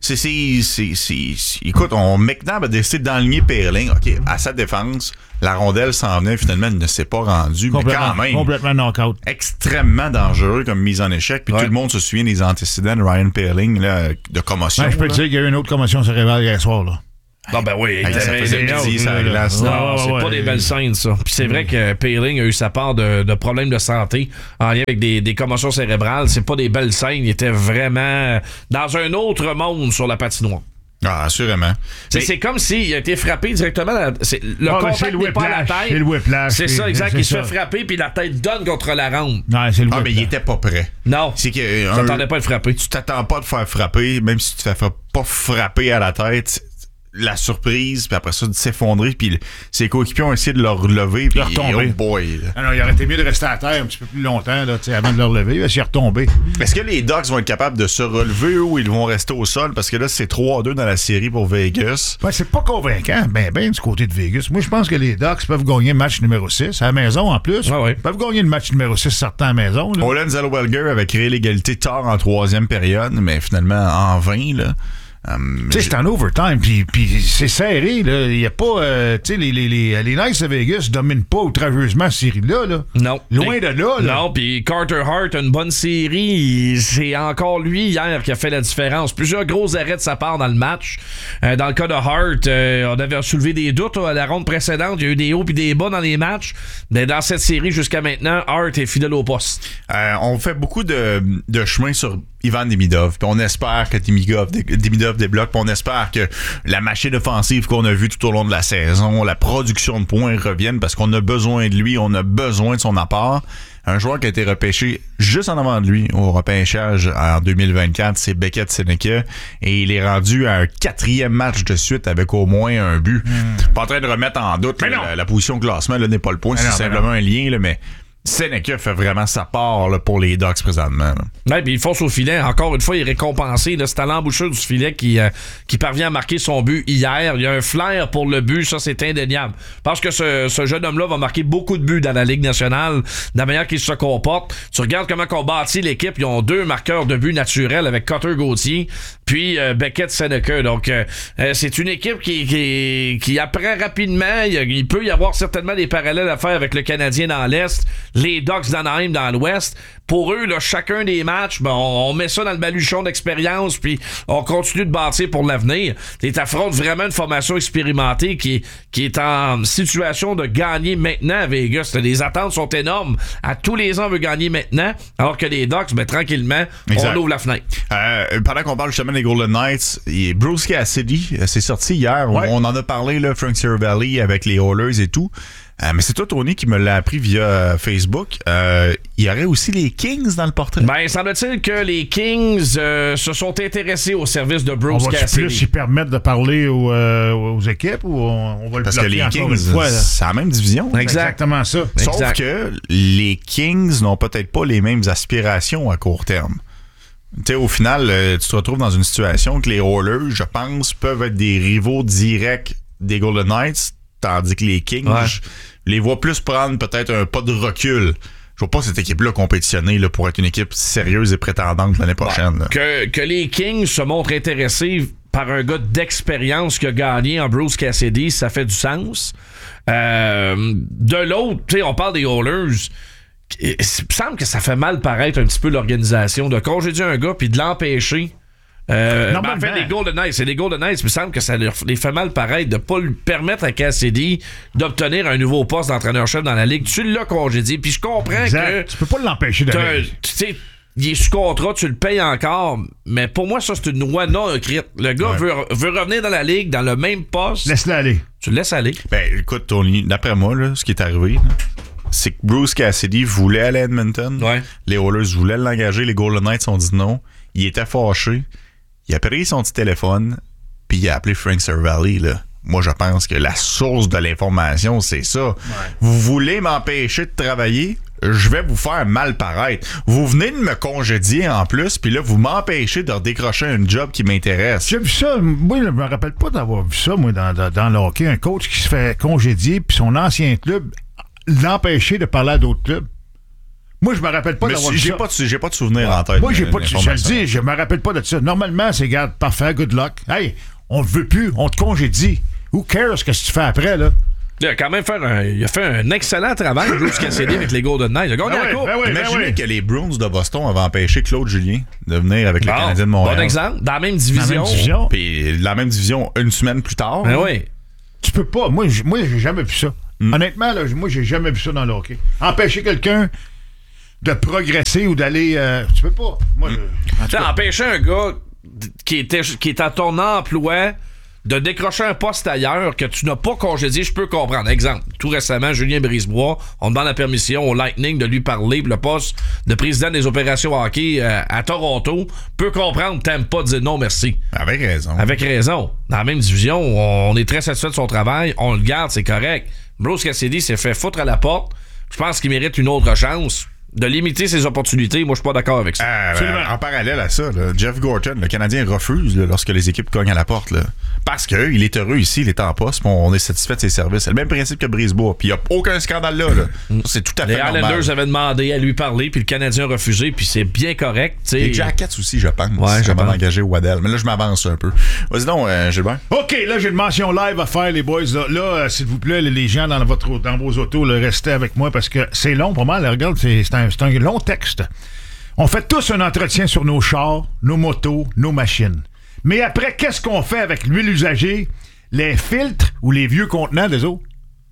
C'est, c'est, c'est, c'est, c'est- écoute, on, McNabb a décidé d'enligner Pearling. OK, à sa défense, la rondelle s'en venait, finalement, elle ne s'est pas rendue. Mais quand même, complètement knock-out. extrêmement dangereux comme mise en échec. Puis Ouais. tout le monde se souvient des antécédents de Ryan Pearling, là, de commotion. Ouais, je peux te là. dire qu'il y a eu une autre commotion cérébrale hier soir, là. Non, ben oui. Hey, ça mais- faisait mais- plaisir, ça, la là, glace. là. Non, Ouais, c'est ouais, pas ouais. des belles scènes, ça. Puis c'est vrai que Pearling a eu sa part de, de problèmes de santé en lien avec des, des commotions cérébrales. C'est pas des belles scènes. Il était vraiment dans un autre monde sur la patinoire. Ah, assurément. C'est, Mais- c'est comme s'il a été frappé directement. Dans la- c'est, le Ah, mais contact c'est le n'est pas à la whiplash, tête. c'est le whiplash, C'est ça, c'est- exact. c'est Il se ça. fait frapper puis la tête donne contre la rampe. Non, c'est le Ah, mais il était pas prêt. Non. C'est que Je un- m'attendais pas à le frapper. tu t'attends pas de faire frapper, même si tu te fais fra- pas frapper à la tête. La surprise, puis après ça, de s'effondrer, puis ses coéquipiers ont essayé de le relever, puis retomber. oh boy. là. Ah non, il aurait été mieux de rester à terre un petit peu plus longtemps là, tu sais, avant de le relever. Parce qu'il est retombé. Est-ce que les Ducks vont être capables de se relever ou ils vont rester au sol? Parce que là, c'est trois à deux dans la série pour Vegas. Ben, c'est pas convaincant, ben, ben, du côté de Vegas. Moi, je pense que les Ducks peuvent gagner le match numéro six à la maison en plus. Ah ouais. Ils peuvent gagner le match numéro six sortant à la maison. Là. Olen Zellweger avait créé l'égalité tard en troisième période, mais finalement en vain, là. Um, Tu sais, c'est en overtime, puis, puis c'est serré. Là. Il y a pas. euh, tu sais, les, les, les, les Knights de Vegas dominent pas outrageusement cette série-là. Là. Non. Loin de là. là. Non, puis Carter Hart a une bonne série. C'est encore lui hier qui a fait la différence. Plusieurs gros arrêts de sa part dans le match. Euh, dans le cas de Hart, euh, on avait soulevé des doutes à la ronde précédente. Il y a eu des hauts puis des bas dans les matchs. Mais dans cette série jusqu'à maintenant, Hart est fidèle au poste. Euh, on fait beaucoup de, de chemin sur Ivan Demidov, puis on espère que Demidov, Demidov débloque, puis on espère que la machine offensive qu'on a vue tout au long de la saison, la production de points revienne, parce qu'on a besoin de lui, on a besoin de son apport. Un joueur qui a été repêché juste en avant de lui au repêchage en deux mille vingt-quatre, c'est Beckett Seneca, et il est rendu à un quatrième match de suite avec au moins un but. Mm. Pas en train de remettre en doute là, la, la position de classement, là n'est pas le point, mais c'est non, simplement un lien, là, mais Seneca fait vraiment sa part là, pour les Ducks présentement. Là. Ouais, puis il fonce au filet. Encore une fois, il est récompensé. Là, c'est à l'embouchure du filet qui, euh, qui parvient à marquer son but hier. Il y a un flair pour le but, ça c'est indéniable. Je pense que ce, ce jeune homme-là va marquer beaucoup de buts dans la Ligue nationale, de la manière qu'il se comporte. Tu regardes comment on bâtit l'équipe. Ils ont deux marqueurs de but naturels avec Cutter Gauthier, puis euh, Beckett Seneca. Donc euh, euh, c'est une équipe qui, qui, qui apprend rapidement. Il, il peut y avoir certainement des parallèles à faire avec le Canadien dans l'Est, les Ducks d'Anaheim dans l'Ouest. Pour eux, là, chacun des matchs, ben, on, on met ça dans le baluchon d'expérience, puis on continue de bâtir pour l'avenir. Tu affrontes vraiment une formation expérimentée qui, qui est en situation de gagner maintenant à Vegas. Les attentes sont énormes. À tous les ans, on veut gagner maintenant, alors que les Ducks, ben, tranquillement, exact. On ouvre la fenêtre. Euh, pendant qu'on parle justement des Golden Knights, Bruce Cassidy, c'est sorti hier. Ouais. On en a parlé, là, Frank Seravalli avec les Oilers et tout. Euh, mais c'est toi, Tony, qui me l'a appris via Facebook. Euh, il y aurait aussi les Kings dans le portrait. Ben, semble-t-il que les Kings euh, se sont intéressés au service de Bruce Cassidy. On va plus y permettre de parler aux, euh, aux équipes ou on, on va le Parce que les Kings, c'est la même division. Exact. Exactement ça. Sauf exact. que les Kings n'ont peut-être pas les mêmes aspirations à court terme. Tu sais, au final, euh, tu te retrouves dans une situation que les Oilers, je pense, peuvent être des rivaux directs des Golden Knights, tandis que les Kings... Ouais. Je les vois plus prendre peut-être un pas de recul. Je vois pas cette équipe-là compétitionner là, pour être une équipe sérieuse et prétendante l'année prochaine. Bon, que, que les Kings se montrent intéressés par un gars d'expérience qui a gagné en Bruce Cassidy, ça fait du sens. Euh, de l'autre, tu sais, on parle des Oilers. Il me semble que ça fait mal paraître un petit peu l'organisation de congédier un gars puis de l'empêcher. Euh, ben en fait, les Golden Knights, c'est les Golden Knights, il me semble que ça leur les fait mal pareil de pas lui permettre à Cassidy d'obtenir un nouveau poste d'entraîneur-chef dans la Ligue. Tu l'as congédié, puis je comprends exact. que tu peux pas l'empêcher d'aller. Tu sais, il est sous contrat, tu le payes encore, mais pour moi, ça, c'est une loi non écrite. Le gars ouais. veut, veut revenir dans la Ligue, dans le même poste. Laisse-le aller. Tu le laisses aller. Ben, écoute, Tony, d'après moi, là, ce qui est arrivé, là, c'est que Bruce Cassidy voulait aller à Edmonton. Ouais. Les Oilers voulaient l'engager. Les Golden Knights ont dit non. Il était fâché. Il a pris son petit téléphone, puis il a appelé Frank Seravalli, là. Moi, je pense que la source de l'information, c'est ça. Ouais. Vous voulez m'empêcher de travailler? Je vais vous faire mal paraître. Vous venez de me congédier en plus, puis là, vous m'empêchez de redécrocher un job qui m'intéresse. J'ai vu ça. Moi, je me rappelle pas d'avoir vu ça, moi, dans, dans, dans le hockey. Un coach qui se fait congédier, puis son ancien club l'empêcher de parler à d'autres clubs. Moi, je me rappelle pas Mais d'avoir j'ai ça. pas, de, j'ai pas de souvenir en tête. Moi, j'ai euh, pas de... Je le dis, je me rappelle pas de ça. Normalement, c'est, garde, parfait, good luck. Hey, on te veut plus, on te congédie. Who cares ce que tu fais après, là? Il a quand même fait un, il a fait un excellent travail jusqu'à Cassidy avec les Golden Knights. Il a gagné Ben la oui, coupe. ben oui, ben Imaginez oui. que les Bruins de Boston avaient empêché Claude Julien de venir avec le Bon, Canadien de Montréal. Bon exemple. Dans la même Dans division. la même division. Puis la même division une semaine plus tard. Ben oui. Tu peux pas. Moi, j- moi j'ai jamais vu ça. Mm. Honnêtement, là, j- moi, j'ai jamais vu ça dans le hockey. Empêcher quelqu'un de progresser ou d'aller... euh, tu peux pas. Moi, je- en tout Tu sais, cas, empêcher un gars qui était, qui est à ton emploi de décrocher un poste ailleurs que tu n'as pas congédié, je peux comprendre. Exemple, tout récemment, Julien Brisebois, on demande la permission au Lightning de lui parler pour le poste de président des opérations hockey euh, à Toronto. Peut comprendre, t'aimes pas dire non merci. Avec raison. Avec raison. Dans la même division, on est très satisfait de son travail, on le garde, c'est correct. Bruce Cassidy s'est fait foutre à la porte. Je pense qu'il mérite une autre chance. De limiter ses opportunités, moi je suis pas d'accord avec ça. Euh, ben, en parallèle à ça, là, Jeff Gorton, le Canadien, refuse là, lorsque les équipes cognent à la porte. Là, parce qu'il est heureux ici, il est en poste, on est satisfait de ses services. C'est le même principe que Brisebois. Puis il n'y a aucun scandale là. là. Ça, c'est tout à Les fait normal. Islanders avaient demandé à lui parler, puis le Canadien a refusé, puis c'est bien correct. T'sais. Les Jackets aussi, je pense. Ouais, je avant pense. d'engager Waddell. Mais là, je m'avance un peu. Vas-y donc, euh, Gilbert. OK, là, j'ai une mention live à faire, les boys. Là, là euh, s'il vous plaît, les gens dans, votre, dans vos autos, là, restez avec moi parce que c'est long pour moi. Là, regarde, c'est, c'est, un, c'est un long texte. On fait tous un entretien sur nos chars, nos motos, nos machines. Mais après, qu'est-ce qu'on fait avec l'huile usagée, les filtres ou les vieux contenants des eaux?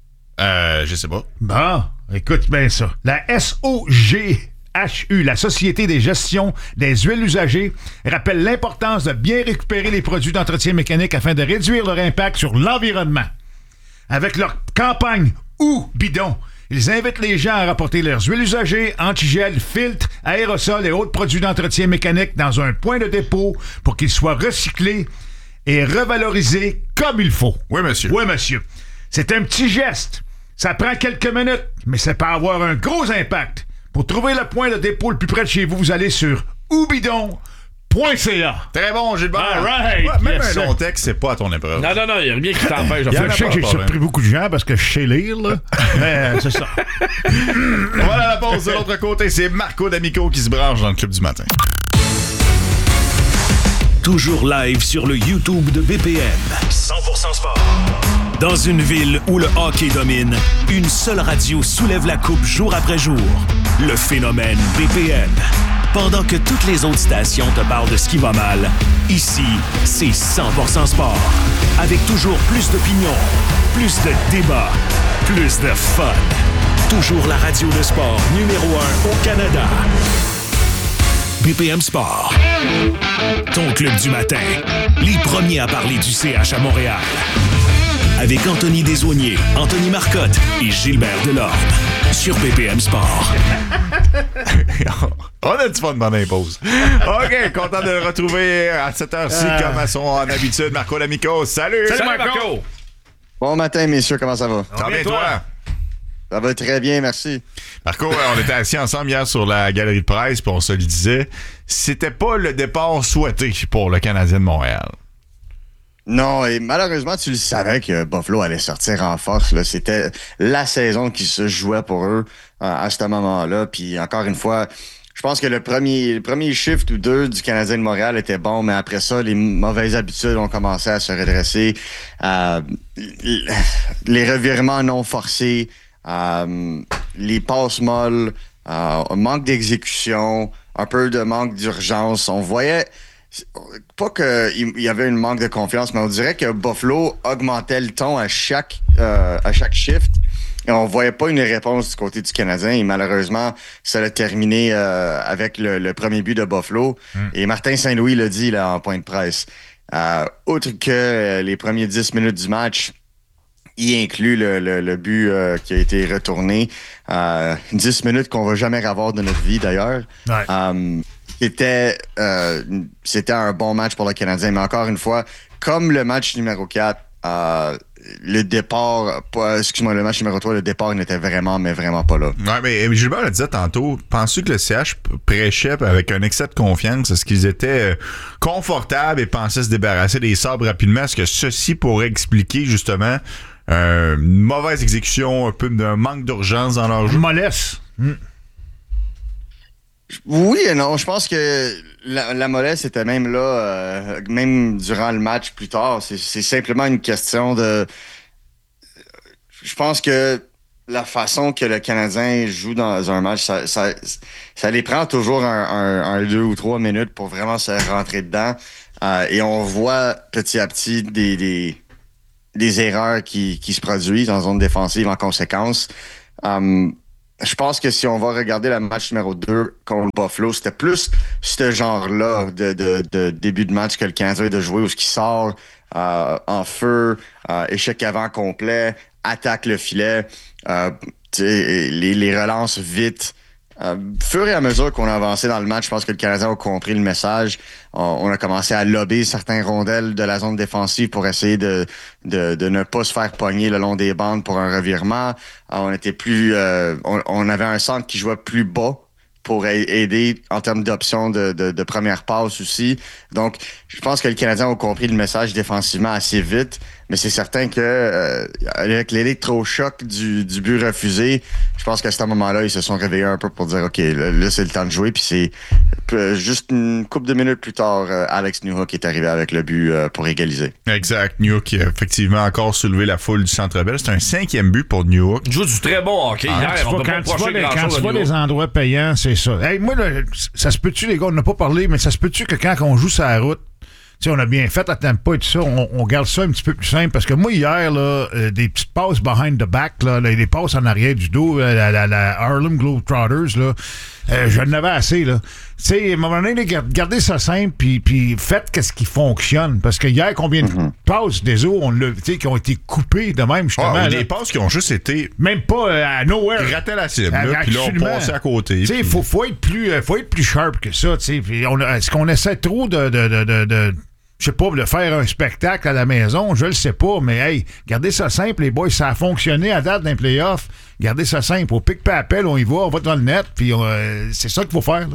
Euh, je sais pas. Bon, écoute bien ça. La S O G H U, la Société des gestions des huiles usagées, rappelle l'importance de bien récupérer les produits d'entretien mécanique afin de réduire leur impact sur l'environnement. Avec leur campagne « Ou bidon », ils invitent les gens à rapporter leurs huiles usagées, antigel, filtres, aérosols et autres produits d'entretien mécanique dans un point de dépôt pour qu'ils soient recyclés et revalorisés comme il faut. Oui, monsieur. Oui, monsieur. C'est un petit geste. Ça prend quelques minutes, mais ça peut avoir un gros impact. Pour trouver le point de dépôt le plus près de chez vous, vous allez sur oubidon point c a. Très bon, Gilbert. All right. Ouais, même Yes, un sir. long texte, c'est pas à ton épreuve. Non, non, non, il n'y a rien qui t'empêche de Y en faire a Je sais pas que j'ai de problème. surpris beaucoup de gens parce que je sais lire, là. Mais euh, c'est ça. Voilà la pause de l'autre côté. C'est Marco D'Amico qui se branche dans le club du matin. Toujours live sur le YouTube de B P M. cent pour cent sport. Dans une ville où le hockey domine, une seule radio soulève la coupe jour après jour. Le phénomène B P M. Pendant que toutes les autres stations te parlent de ce qui va mal, ici, c'est cent pour cent sport. Avec toujours plus d'opinions, plus de débats, plus de fun. Toujours la radio de sport numéro un au Canada. B P M Sport. Ton club du matin. Les premiers à parler du C H à Montréal. Avec Anthony Desaulniers, Anthony Marcotte et Gilbert Delorme. Sur B P M Sport. On a du fun pendant les pauses. OK, content de le retrouver à cette heure-ci Euh. comme à son habitude. Marco D'Amico, salut! Salut, Marco! Bon matin, messieurs, comment ça va? Ça va bien, toi? Ça va très bien, merci. Marco, on était assis ensemble hier sur la galerie de presse, puis on se le disait, c'était pas le départ souhaité pour le Canadien de Montréal. Non, et malheureusement, tu le savais que Buffalo allait sortir en force. Là. C'était la saison qui se jouait pour eux euh, à ce moment-là. Puis encore une fois, je pense que le premier, le premier shift ou deux du Canadien de Montréal était bon, mais après ça, les mauvaises habitudes ont commencé à se redresser. Euh, les revirements non forcés, euh, les passes molles, euh, un manque d'exécution, un peu de manque d'urgence. On voyait... Pas qu'il y avait un manque de confiance, mais on dirait que Buffalo augmentait le ton à chaque, euh, à chaque shift. Et on voyait pas une réponse du côté du Canadien. Et malheureusement, ça a terminé euh, avec le, le premier but de Buffalo. Mm. Et Martin Saint-Louis l'a dit là, en point de presse. Euh, outre que euh, les premiers dix minutes du match, y inclut le, le, le but euh, qui a été retourné. Euh, dix minutes qu'on va jamais avoir de notre vie, d'ailleurs. Ouais. Um, C'était, euh, c'était un bon match pour le Canadien, mais encore une fois, comme le match numéro quatre, euh, le départ, pas, excuse-moi, le match numéro trois, le départ n'était vraiment, mais vraiment pas là. Ouais, mais Gilbert le disait tantôt, penses-tu que le C H prêchait avec un excès de confiance? Est-ce qu'ils étaient confortables et pensaient se débarrasser des sabres rapidement? Est-ce que ceci pourrait expliquer justement euh, une mauvaise exécution, un peu d'un manque d'urgence dans leur jeu? Mollesse. Mm. Oui et non. Je pense que la, la mollesse était même là, euh, même durant le match plus tard. C'est, c'est simplement une question de... Je pense que la façon que le Canadien joue dans un match, ça, ça, ça les prend toujours un, un, un deux ou trois minutes pour vraiment se rentrer dedans. Euh, et on voit petit à petit des, des, des erreurs qui, qui se produisent en zone défensive en conséquence. Um, je pense que si on va regarder le match numéro deux contre Buffalo, c'était plus ce genre-là de, de, de début de match que le Canadien a de jouer, où ce qui sort euh, en feu, euh, échec avant complet, attaque le filet, euh, les, les relances vite. Euh, fur et à mesure qu'on a avancé dans le match, je pense que le Canadien a compris le message. On, on a commencé à lober certains rondelles de la zone défensive pour essayer de, de, de ne pas se faire pogner le long des bandes pour un revirement. Euh, on était plus, euh, on, on avait un centre qui jouait plus bas pour aider en termes d'options de, de, de première passe aussi. Donc, je pense que le Canadien a compris le message défensivement assez vite, mais c'est certain que euh, avec l'électrochoc du, du but refusé, je pense qu'à ce moment-là, ils se sont réveillés un peu pour dire « OK, là, là c'est le temps de jouer », puis c'est euh, juste une couple de minutes plus tard, euh, Alex Newhook est arrivé avec le but euh, pour égaliser. Exact. Newhook qui a effectivement encore soulevé la foule du Centre Bell. C'est un cinquième but pour Newhook. Il joue du très bon hockey. Ah, hier, tu on vois, peut quand pas tu vois, les, quand tu vois les endroits payants, c'est ça. Hey, moi, là, ça se peut-tu, les gars, on n'a pas parlé, mais ça se peut-tu que quand on joue sur la route, tu sais, on a bien fait à Tampa et tout ça, on, on garde ça un petit peu plus simple, parce que moi, hier, là, euh, des petites passes behind the back, là, là, des passes en arrière du dos, euh, la, la, la Harlem Globetrotters, là, euh, je n'avais assez, là. Tu sais, à un moment donné, gardez ça simple, puis, puis faites qu'est-ce qui fonctionne, parce que hier, combien de mm-hmm. passes des eaux, on l'a, tu sais, qui ont été coupées de même, justement. Ah, des passes qui ont juste été... Même pas euh, à nowhere. Ils rataient la cible, là, puis là, on passait à côté. Tu sais, il puis... faut, faut être plus, euh, faut être plus sharp que ça, tu sais. Puis on, est-ce qu'on essaie trop de... de, de, de, de je sais pas, de faire un spectacle à la maison, je le sais pas, mais hey, gardez ça simple, les boys, ça a fonctionné à date d'un playoff. Gardez ça simple. Au pic pas appel, on y va, on va dans le net, puis euh, c'est ça qu'il faut faire, là.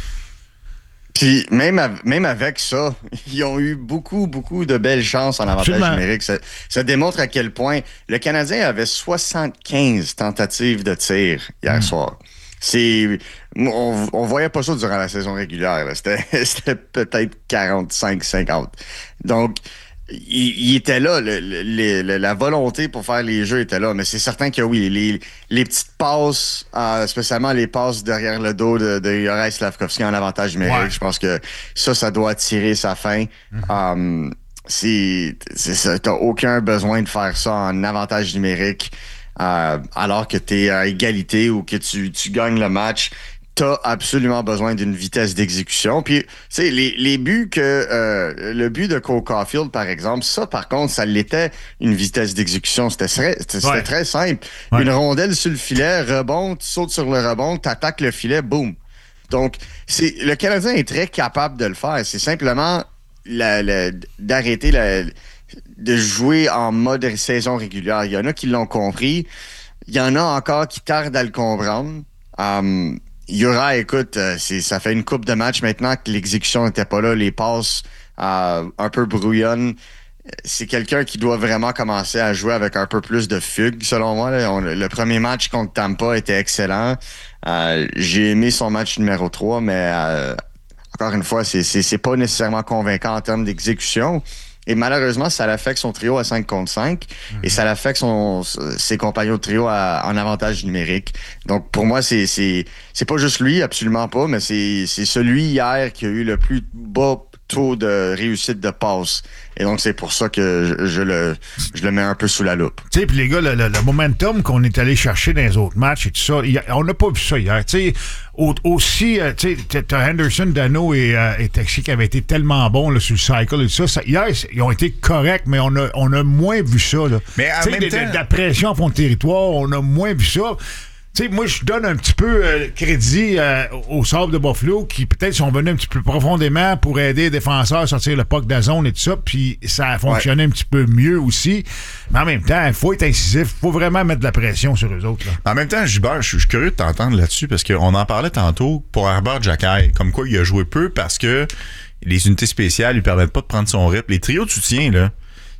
Puis même, av- même avec ça, ils ont eu beaucoup, beaucoup de belles chances en avantage Absolument. numérique. Ça, ça démontre à quel point le Canadien avait soixante-quinze tentatives de tir hier mmh. soir. C'est, on, on voyait pas ça durant la saison régulière. Là. C'était, c'était peut-être quarante-cinq cinquante. Donc, il, il était là. Le, le, le, la volonté pour faire les jeux était là. Mais c'est certain que oui, les, les petites passes, euh, spécialement les passes derrière le dos de, de Juraj Slafkovský en avantage numérique, ouais. je pense que ça, ça doit tirer sa fin. Mm-hmm. Um, c'est, c'est, t'as aucun besoin de faire ça en avantage numérique. Euh, alors que tu es à égalité ou que tu, tu gagnes le match, tu as absolument besoin d'une vitesse d'exécution. Puis, tu sais, les, les buts que... Euh, le but de Cole Caulfield, par exemple, ça, par contre, ça l'était une vitesse d'exécution. C'était, c'était, c'était ouais. très simple. Ouais. Une rondelle sur le filet, rebond, tu sautes sur le rebond, tu attaques le filet, boum. Donc, c'est, le Canadien est très capable de le faire. C'est simplement la, la, d'arrêter la... de jouer en mode saison régulière. Il y en a qui l'ont compris. Il y en a encore qui tardent à le comprendre. Um, Juraj, écoute, euh, c'est, ça fait une coupe de matchs maintenant que l'exécution n'était pas là, les passes euh, un peu brouillonnes. C'est quelqu'un qui doit vraiment commencer à jouer avec un peu plus de fugue, selon moi. Là. On, le premier match contre Tampa était excellent. Euh, j'ai aimé son match numéro trois, mais euh, encore une fois, c'est, c'est, c'est pas nécessairement convaincant en termes d'exécution. Et malheureusement, ça l'affecte son trio à cinq contre cinq mm-hmm. et ça l'affecte son, ses compagnons de trio à, en avantage numérique. Donc, pour moi, c'est, c'est, c'est pas juste lui, absolument pas, mais c'est, c'est celui hier qui a eu le plus bas taux de réussite de passe. Et donc, c'est pour ça que je, je, le, je le mets un peu sous la loupe. Tu sais, puis les gars, le, le, le momentum qu'on est allé chercher dans les autres matchs et tout ça, y a, on n'a pas vu ça hier. Tu sais, au, aussi, euh, tu sais, t'as Henderson, Dano et, euh, et Taxi qui avaient été tellement bons là, sur le cycle et tout ça. ça. Hier, ils ont été corrects, mais on a, on a moins vu ça. Là. Mais en même de, temps... de, de la pression en fond de territoire, on a moins vu ça. Tu sais, moi, je donne un petit peu euh, crédit euh, aux Sabres de Buffalo qui, peut-être, sont venus un petit peu profondément pour aider les défenseurs à sortir le puck de la zone et tout ça, puis ça a fonctionné ouais. un petit peu mieux aussi. Mais en même temps, il faut être incisif, il faut vraiment mettre de la pression sur eux autres. Là. En même temps, Gilbert, je suis curieux de t'entendre là-dessus, parce qu'on en parlait tantôt pour Arber Xhekaj, comme quoi il a joué peu parce que les unités spéciales lui permettent pas de prendre son rythme. Les trios de soutien, là,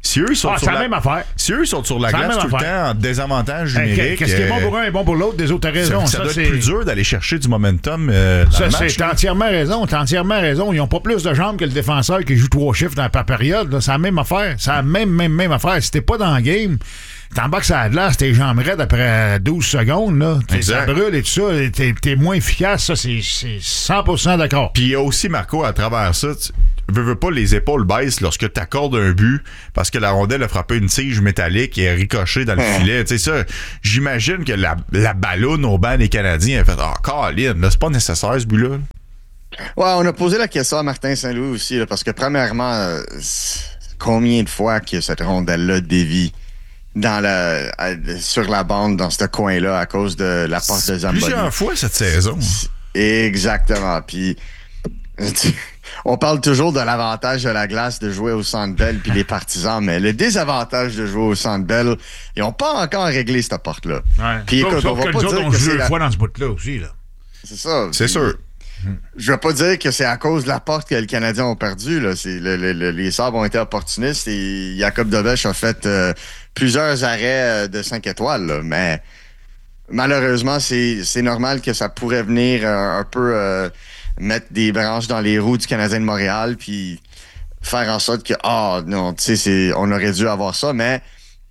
Si eux, ils sont ah, sur c'est la... la même affaire. Si eux sont sur la c'est glace tout le temps en désavantage numérique... Qu'est-ce qui est bon pour un est bon pour l'autre, des autres, t'as raison. Ça, ça, ça doit c'est... être plus dur d'aller chercher du momentum euh, dans ça, le match. c'est, t'as entièrement raison, t'as entièrement raison. Ils n'ont pas plus de jambes que le défenseur qui joue trois chiffres dans la période. Là. C'est la même affaire. C'est la même, même, même affaire. Si t'es pas dans le game, t'embarques sur la glace, tes jambes raides après douze secondes. Là. Ça brûle et tout ça. T'es, t'es moins efficace. Ça, c'est, c'est cent pour cent d'accord. Puis il y a aussi, Marco, à travers ça... Tu... veux, veux pas, les épaules baissent lorsque tu accordes un but parce que la rondelle a frappé une tige métallique et a ricoché dans le filet. Tu sais, ça, j'imagine que la, la balloune au banc des Canadiens a fait « Ah, oh, Colin, là, c'est pas nécessaire ce but-là. » Ouais, on a posé la question à Martin Saint-Louis aussi, là, parce que premièrement, euh, combien de fois que cette rondelle-là dévie dans la, à, sur la bande dans ce coin-là à cause de la porte de Zamboni? Plusieurs fois cette saison. Exactement. Puis... on parle toujours de l'avantage de la glace de jouer au Centre Bell puis les partisans, mais le désavantage de jouer au Centre Bell, ils n'ont pas encore réglé cette porte-là. Ouais. Puis écoute, on va que pas dire dire on que joue c'est deux la... fois dans ce bout-là aussi. Là. C'est ça. C'est puis... sûr. Je vais pas dire que c'est à cause de la porte que les Canadiens ont perdu. Là. C'est, le, le, le, les Sabres ont été opportunistes et Jacob Dobesch a fait euh, plusieurs arrêts de cinq étoiles. Là. Mais malheureusement, c'est, c'est normal que ça pourrait venir un, un peu euh, mettre des branches dans les roues du Canadien de Montréal puis faire en sorte que, ah oh, non, tu sais, c'est, on aurait dû avoir ça. Mais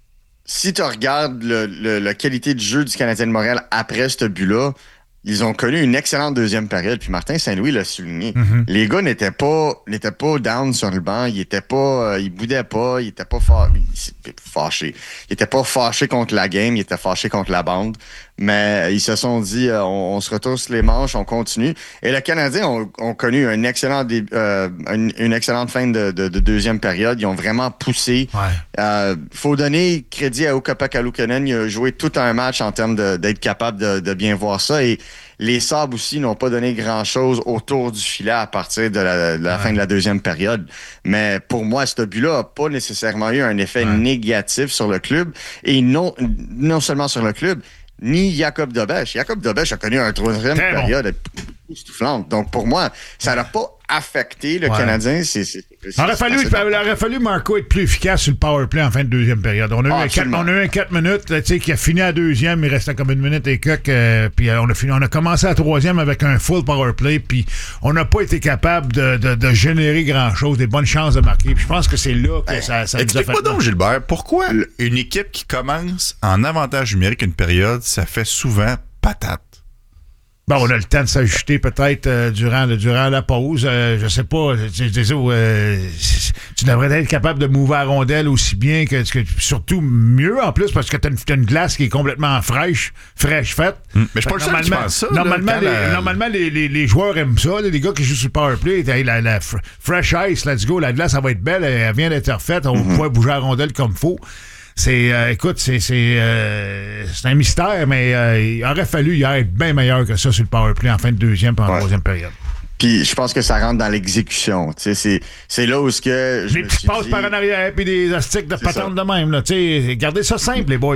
si tu regardes le, le, la qualité de jeu du Canadien de Montréal après ce but-là, ils ont connu une excellente deuxième période, puis Martin Saint-Louis l'a souligné. Mm-hmm. Les gars n'étaient pas n'étaient pas down sur le banc, ils étaient pas, euh, ils boudaient pas, ils étaient pas fa- ils, fâchés. Ils étaient pas fâchés contre la game, ils étaient fâchés contre la bande. Mais ils se sont dit, euh, on, on se retrousse les manches, on continue. Et le Canadien ont, ont connu un excellent dé, euh, une, une excellente fin de, de, de deuxième période. Ils ont vraiment poussé. Ouais. Euh, faut donner crédit à Ukko-Pekka Luukkonen. Il a joué tout un match en termes de, d'être capable de, de bien voir ça. Et les Sabres aussi n'ont pas donné grand-chose autour du filet à partir de la, de la ouais. fin de la deuxième période. Mais pour moi, ce but-là n'a pas nécessairement eu un effet ouais. négatif sur le club. Et non, non seulement sur le club, ni Jacob Dobesch. Jacob Dobesch a connu un troisième Très période bon. époustouflante. Donc, pour moi, ça n'a pas affecté le ouais. Canadien. C'est, c'est, c'est, il, aurait fallu, il aurait fallu, Marco, être plus efficace sur le powerplay en fin de deuxième période. On a, ah, eu, un quatre, on a eu un quatre minutes là, qui a fini à deuxième. Il restait comme une minute et quelques. Euh, puis on a, fini, on a commencé à troisième avec un full powerplay. Puis on n'a pas été capable de, de, de générer grand-chose, des bonnes chances de marquer. Puis je pense que c'est là que hey, ça, ça nous a fait... Explique-moi donc, Gilbert, pourquoi une équipe qui commence en avantage numérique une période, ça fait souvent patate? Bon, on a le temps de s'ajuster peut-être euh, durant, durant la pause. Euh, je sais pas. Tu, tu, euh, tu devrais être capable de mouver la rondelle aussi bien que, que surtout mieux en plus parce que tu as une, une glace qui est complètement fraîche, fraîche faite. Mmh. Mais je suis pas le seul qui pense ça. Normalement, là, les, la... normalement les, les, les joueurs aiment ça. Là, les gars qui jouent sur le powerplay, la, la fresh ice, let's go, la glace, ça va être belle. Elle vient d'être refaite. On mmh. va pouvoir bouger la rondelle comme il faut. C'est, euh, écoute, c'est, c'est, euh, c'est un mystère, mais euh, il aurait fallu y être bien meilleur que ça sur le powerplay en fin de deuxième et en ouais. troisième période. Puis je pense que ça rentre dans l'exécution. Tu sais, c'est, c'est là où ce que je les petits passes dit... par en arrière puis des astiques de patente de même. Là, tu sais, gardez ça simple, les boys.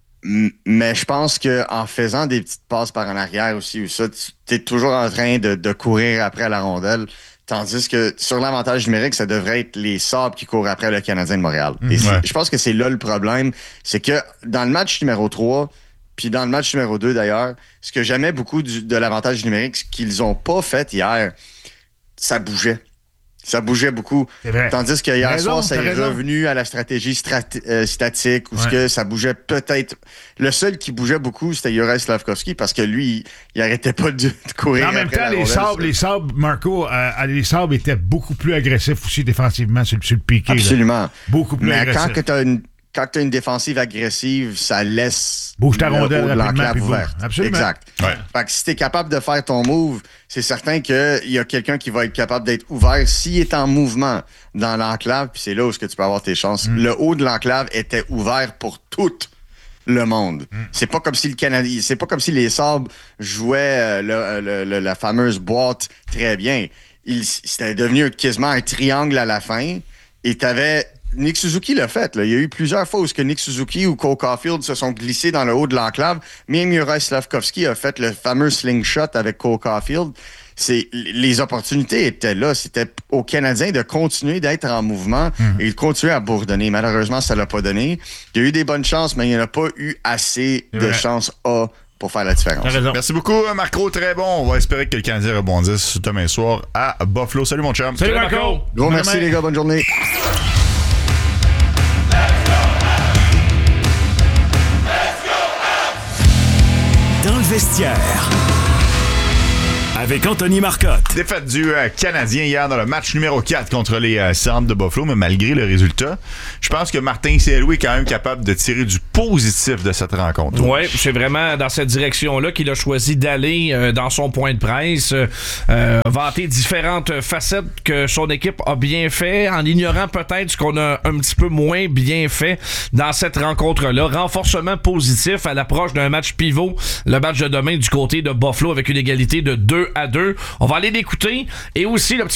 Mais je pense que en faisant des petites passes par en arrière aussi, ou ça, tu es toujours en train de, de courir après la rondelle. Tandis que sur l'avantage numérique, ça devrait être les Sabres qui courent après le Canadien de Montréal. Et ouais. je pense que c'est là le problème. C'est que dans le match numéro trois, puis dans le match numéro deux d'ailleurs, ce que j'aimais beaucoup du, de l'avantage numérique, ce qu'ils n'ont pas fait hier, ça bougeait. Ça bougeait beaucoup. Tandis que hier raison, soir, ça est raison. revenu à la stratégie strat- euh, statique où ouais. que ça bougeait peut-être. Le seul qui bougeait beaucoup, c'était Juraj Slafkovský parce que lui, il, il arrêtait pas de, de courir. En même temps, les Sabres, les Sabres, Marco, euh, les Sabres étaient beaucoup plus agressifs aussi défensivement sur, sur le piqué. Absolument. Là. Beaucoup plus Mais agressifs. Mais quand tu as une Quand tu as une défensive agressive, ça laisse bouge ta rondelle de l'enclave ouverte. Absolument. Exact. Ouais. Fait que si tu es capable de faire ton move, c'est certain qu'il y a quelqu'un qui va être capable d'être ouvert s'il est en mouvement dans l'enclave, puis c'est là où est-ce que tu peux avoir tes chances. Mm. Le haut de l'enclave était ouvert pour tout le monde. Mm. C'est pas comme si le Canadien, c'est pas comme si les Sabres jouaient le, le, le, la fameuse boîte très bien. Il, c'était devenu quasiment un triangle à la fin et t'avais Nick Suzuki l'a fait. Là. Il y a eu plusieurs fois où ce que Nick Suzuki ou Cole Caulfield se sont glissés dans le haut de l'enclave. Même Juraj Slafkovský a fait le fameux slingshot avec Cole Caulfield. c'est, les opportunités étaient là. C'était aux Canadiens de continuer d'être en mouvement mmh. et de continuer à bourdonner. Malheureusement, ça l'a pas donné. Il y a eu des bonnes chances, mais il n'y en a pas eu assez de ouais. chances A pour faire la différence. Merci beaucoup, Marco. Très bon. On va espérer que le Canadien rebondisse demain soir à Buffalo. Salut, mon chum. Salut, Marco. Gros merci, les gars. Bonne journée. Dans le vestiaire. Avec Anthony Marcotte. Défaite du euh, Canadien hier dans le match numéro quatre contre les euh, Sabres de Buffalo, mais malgré le résultat, je pense que Martin Saint-Louis est quand même capable de tirer du positif de cette rencontre. Oui, c'est vraiment dans cette direction-là qu'il a choisi d'aller euh, dans son point de presse, euh, vanter différentes facettes que son équipe a bien fait, en ignorant peut-être ce qu'on a un petit peu moins bien fait dans cette rencontre-là. Renforcement positif à l'approche d'un match pivot, le match de demain du côté de Buffalo avec une égalité de deux à deux. On va aller l'écouter et aussi le petit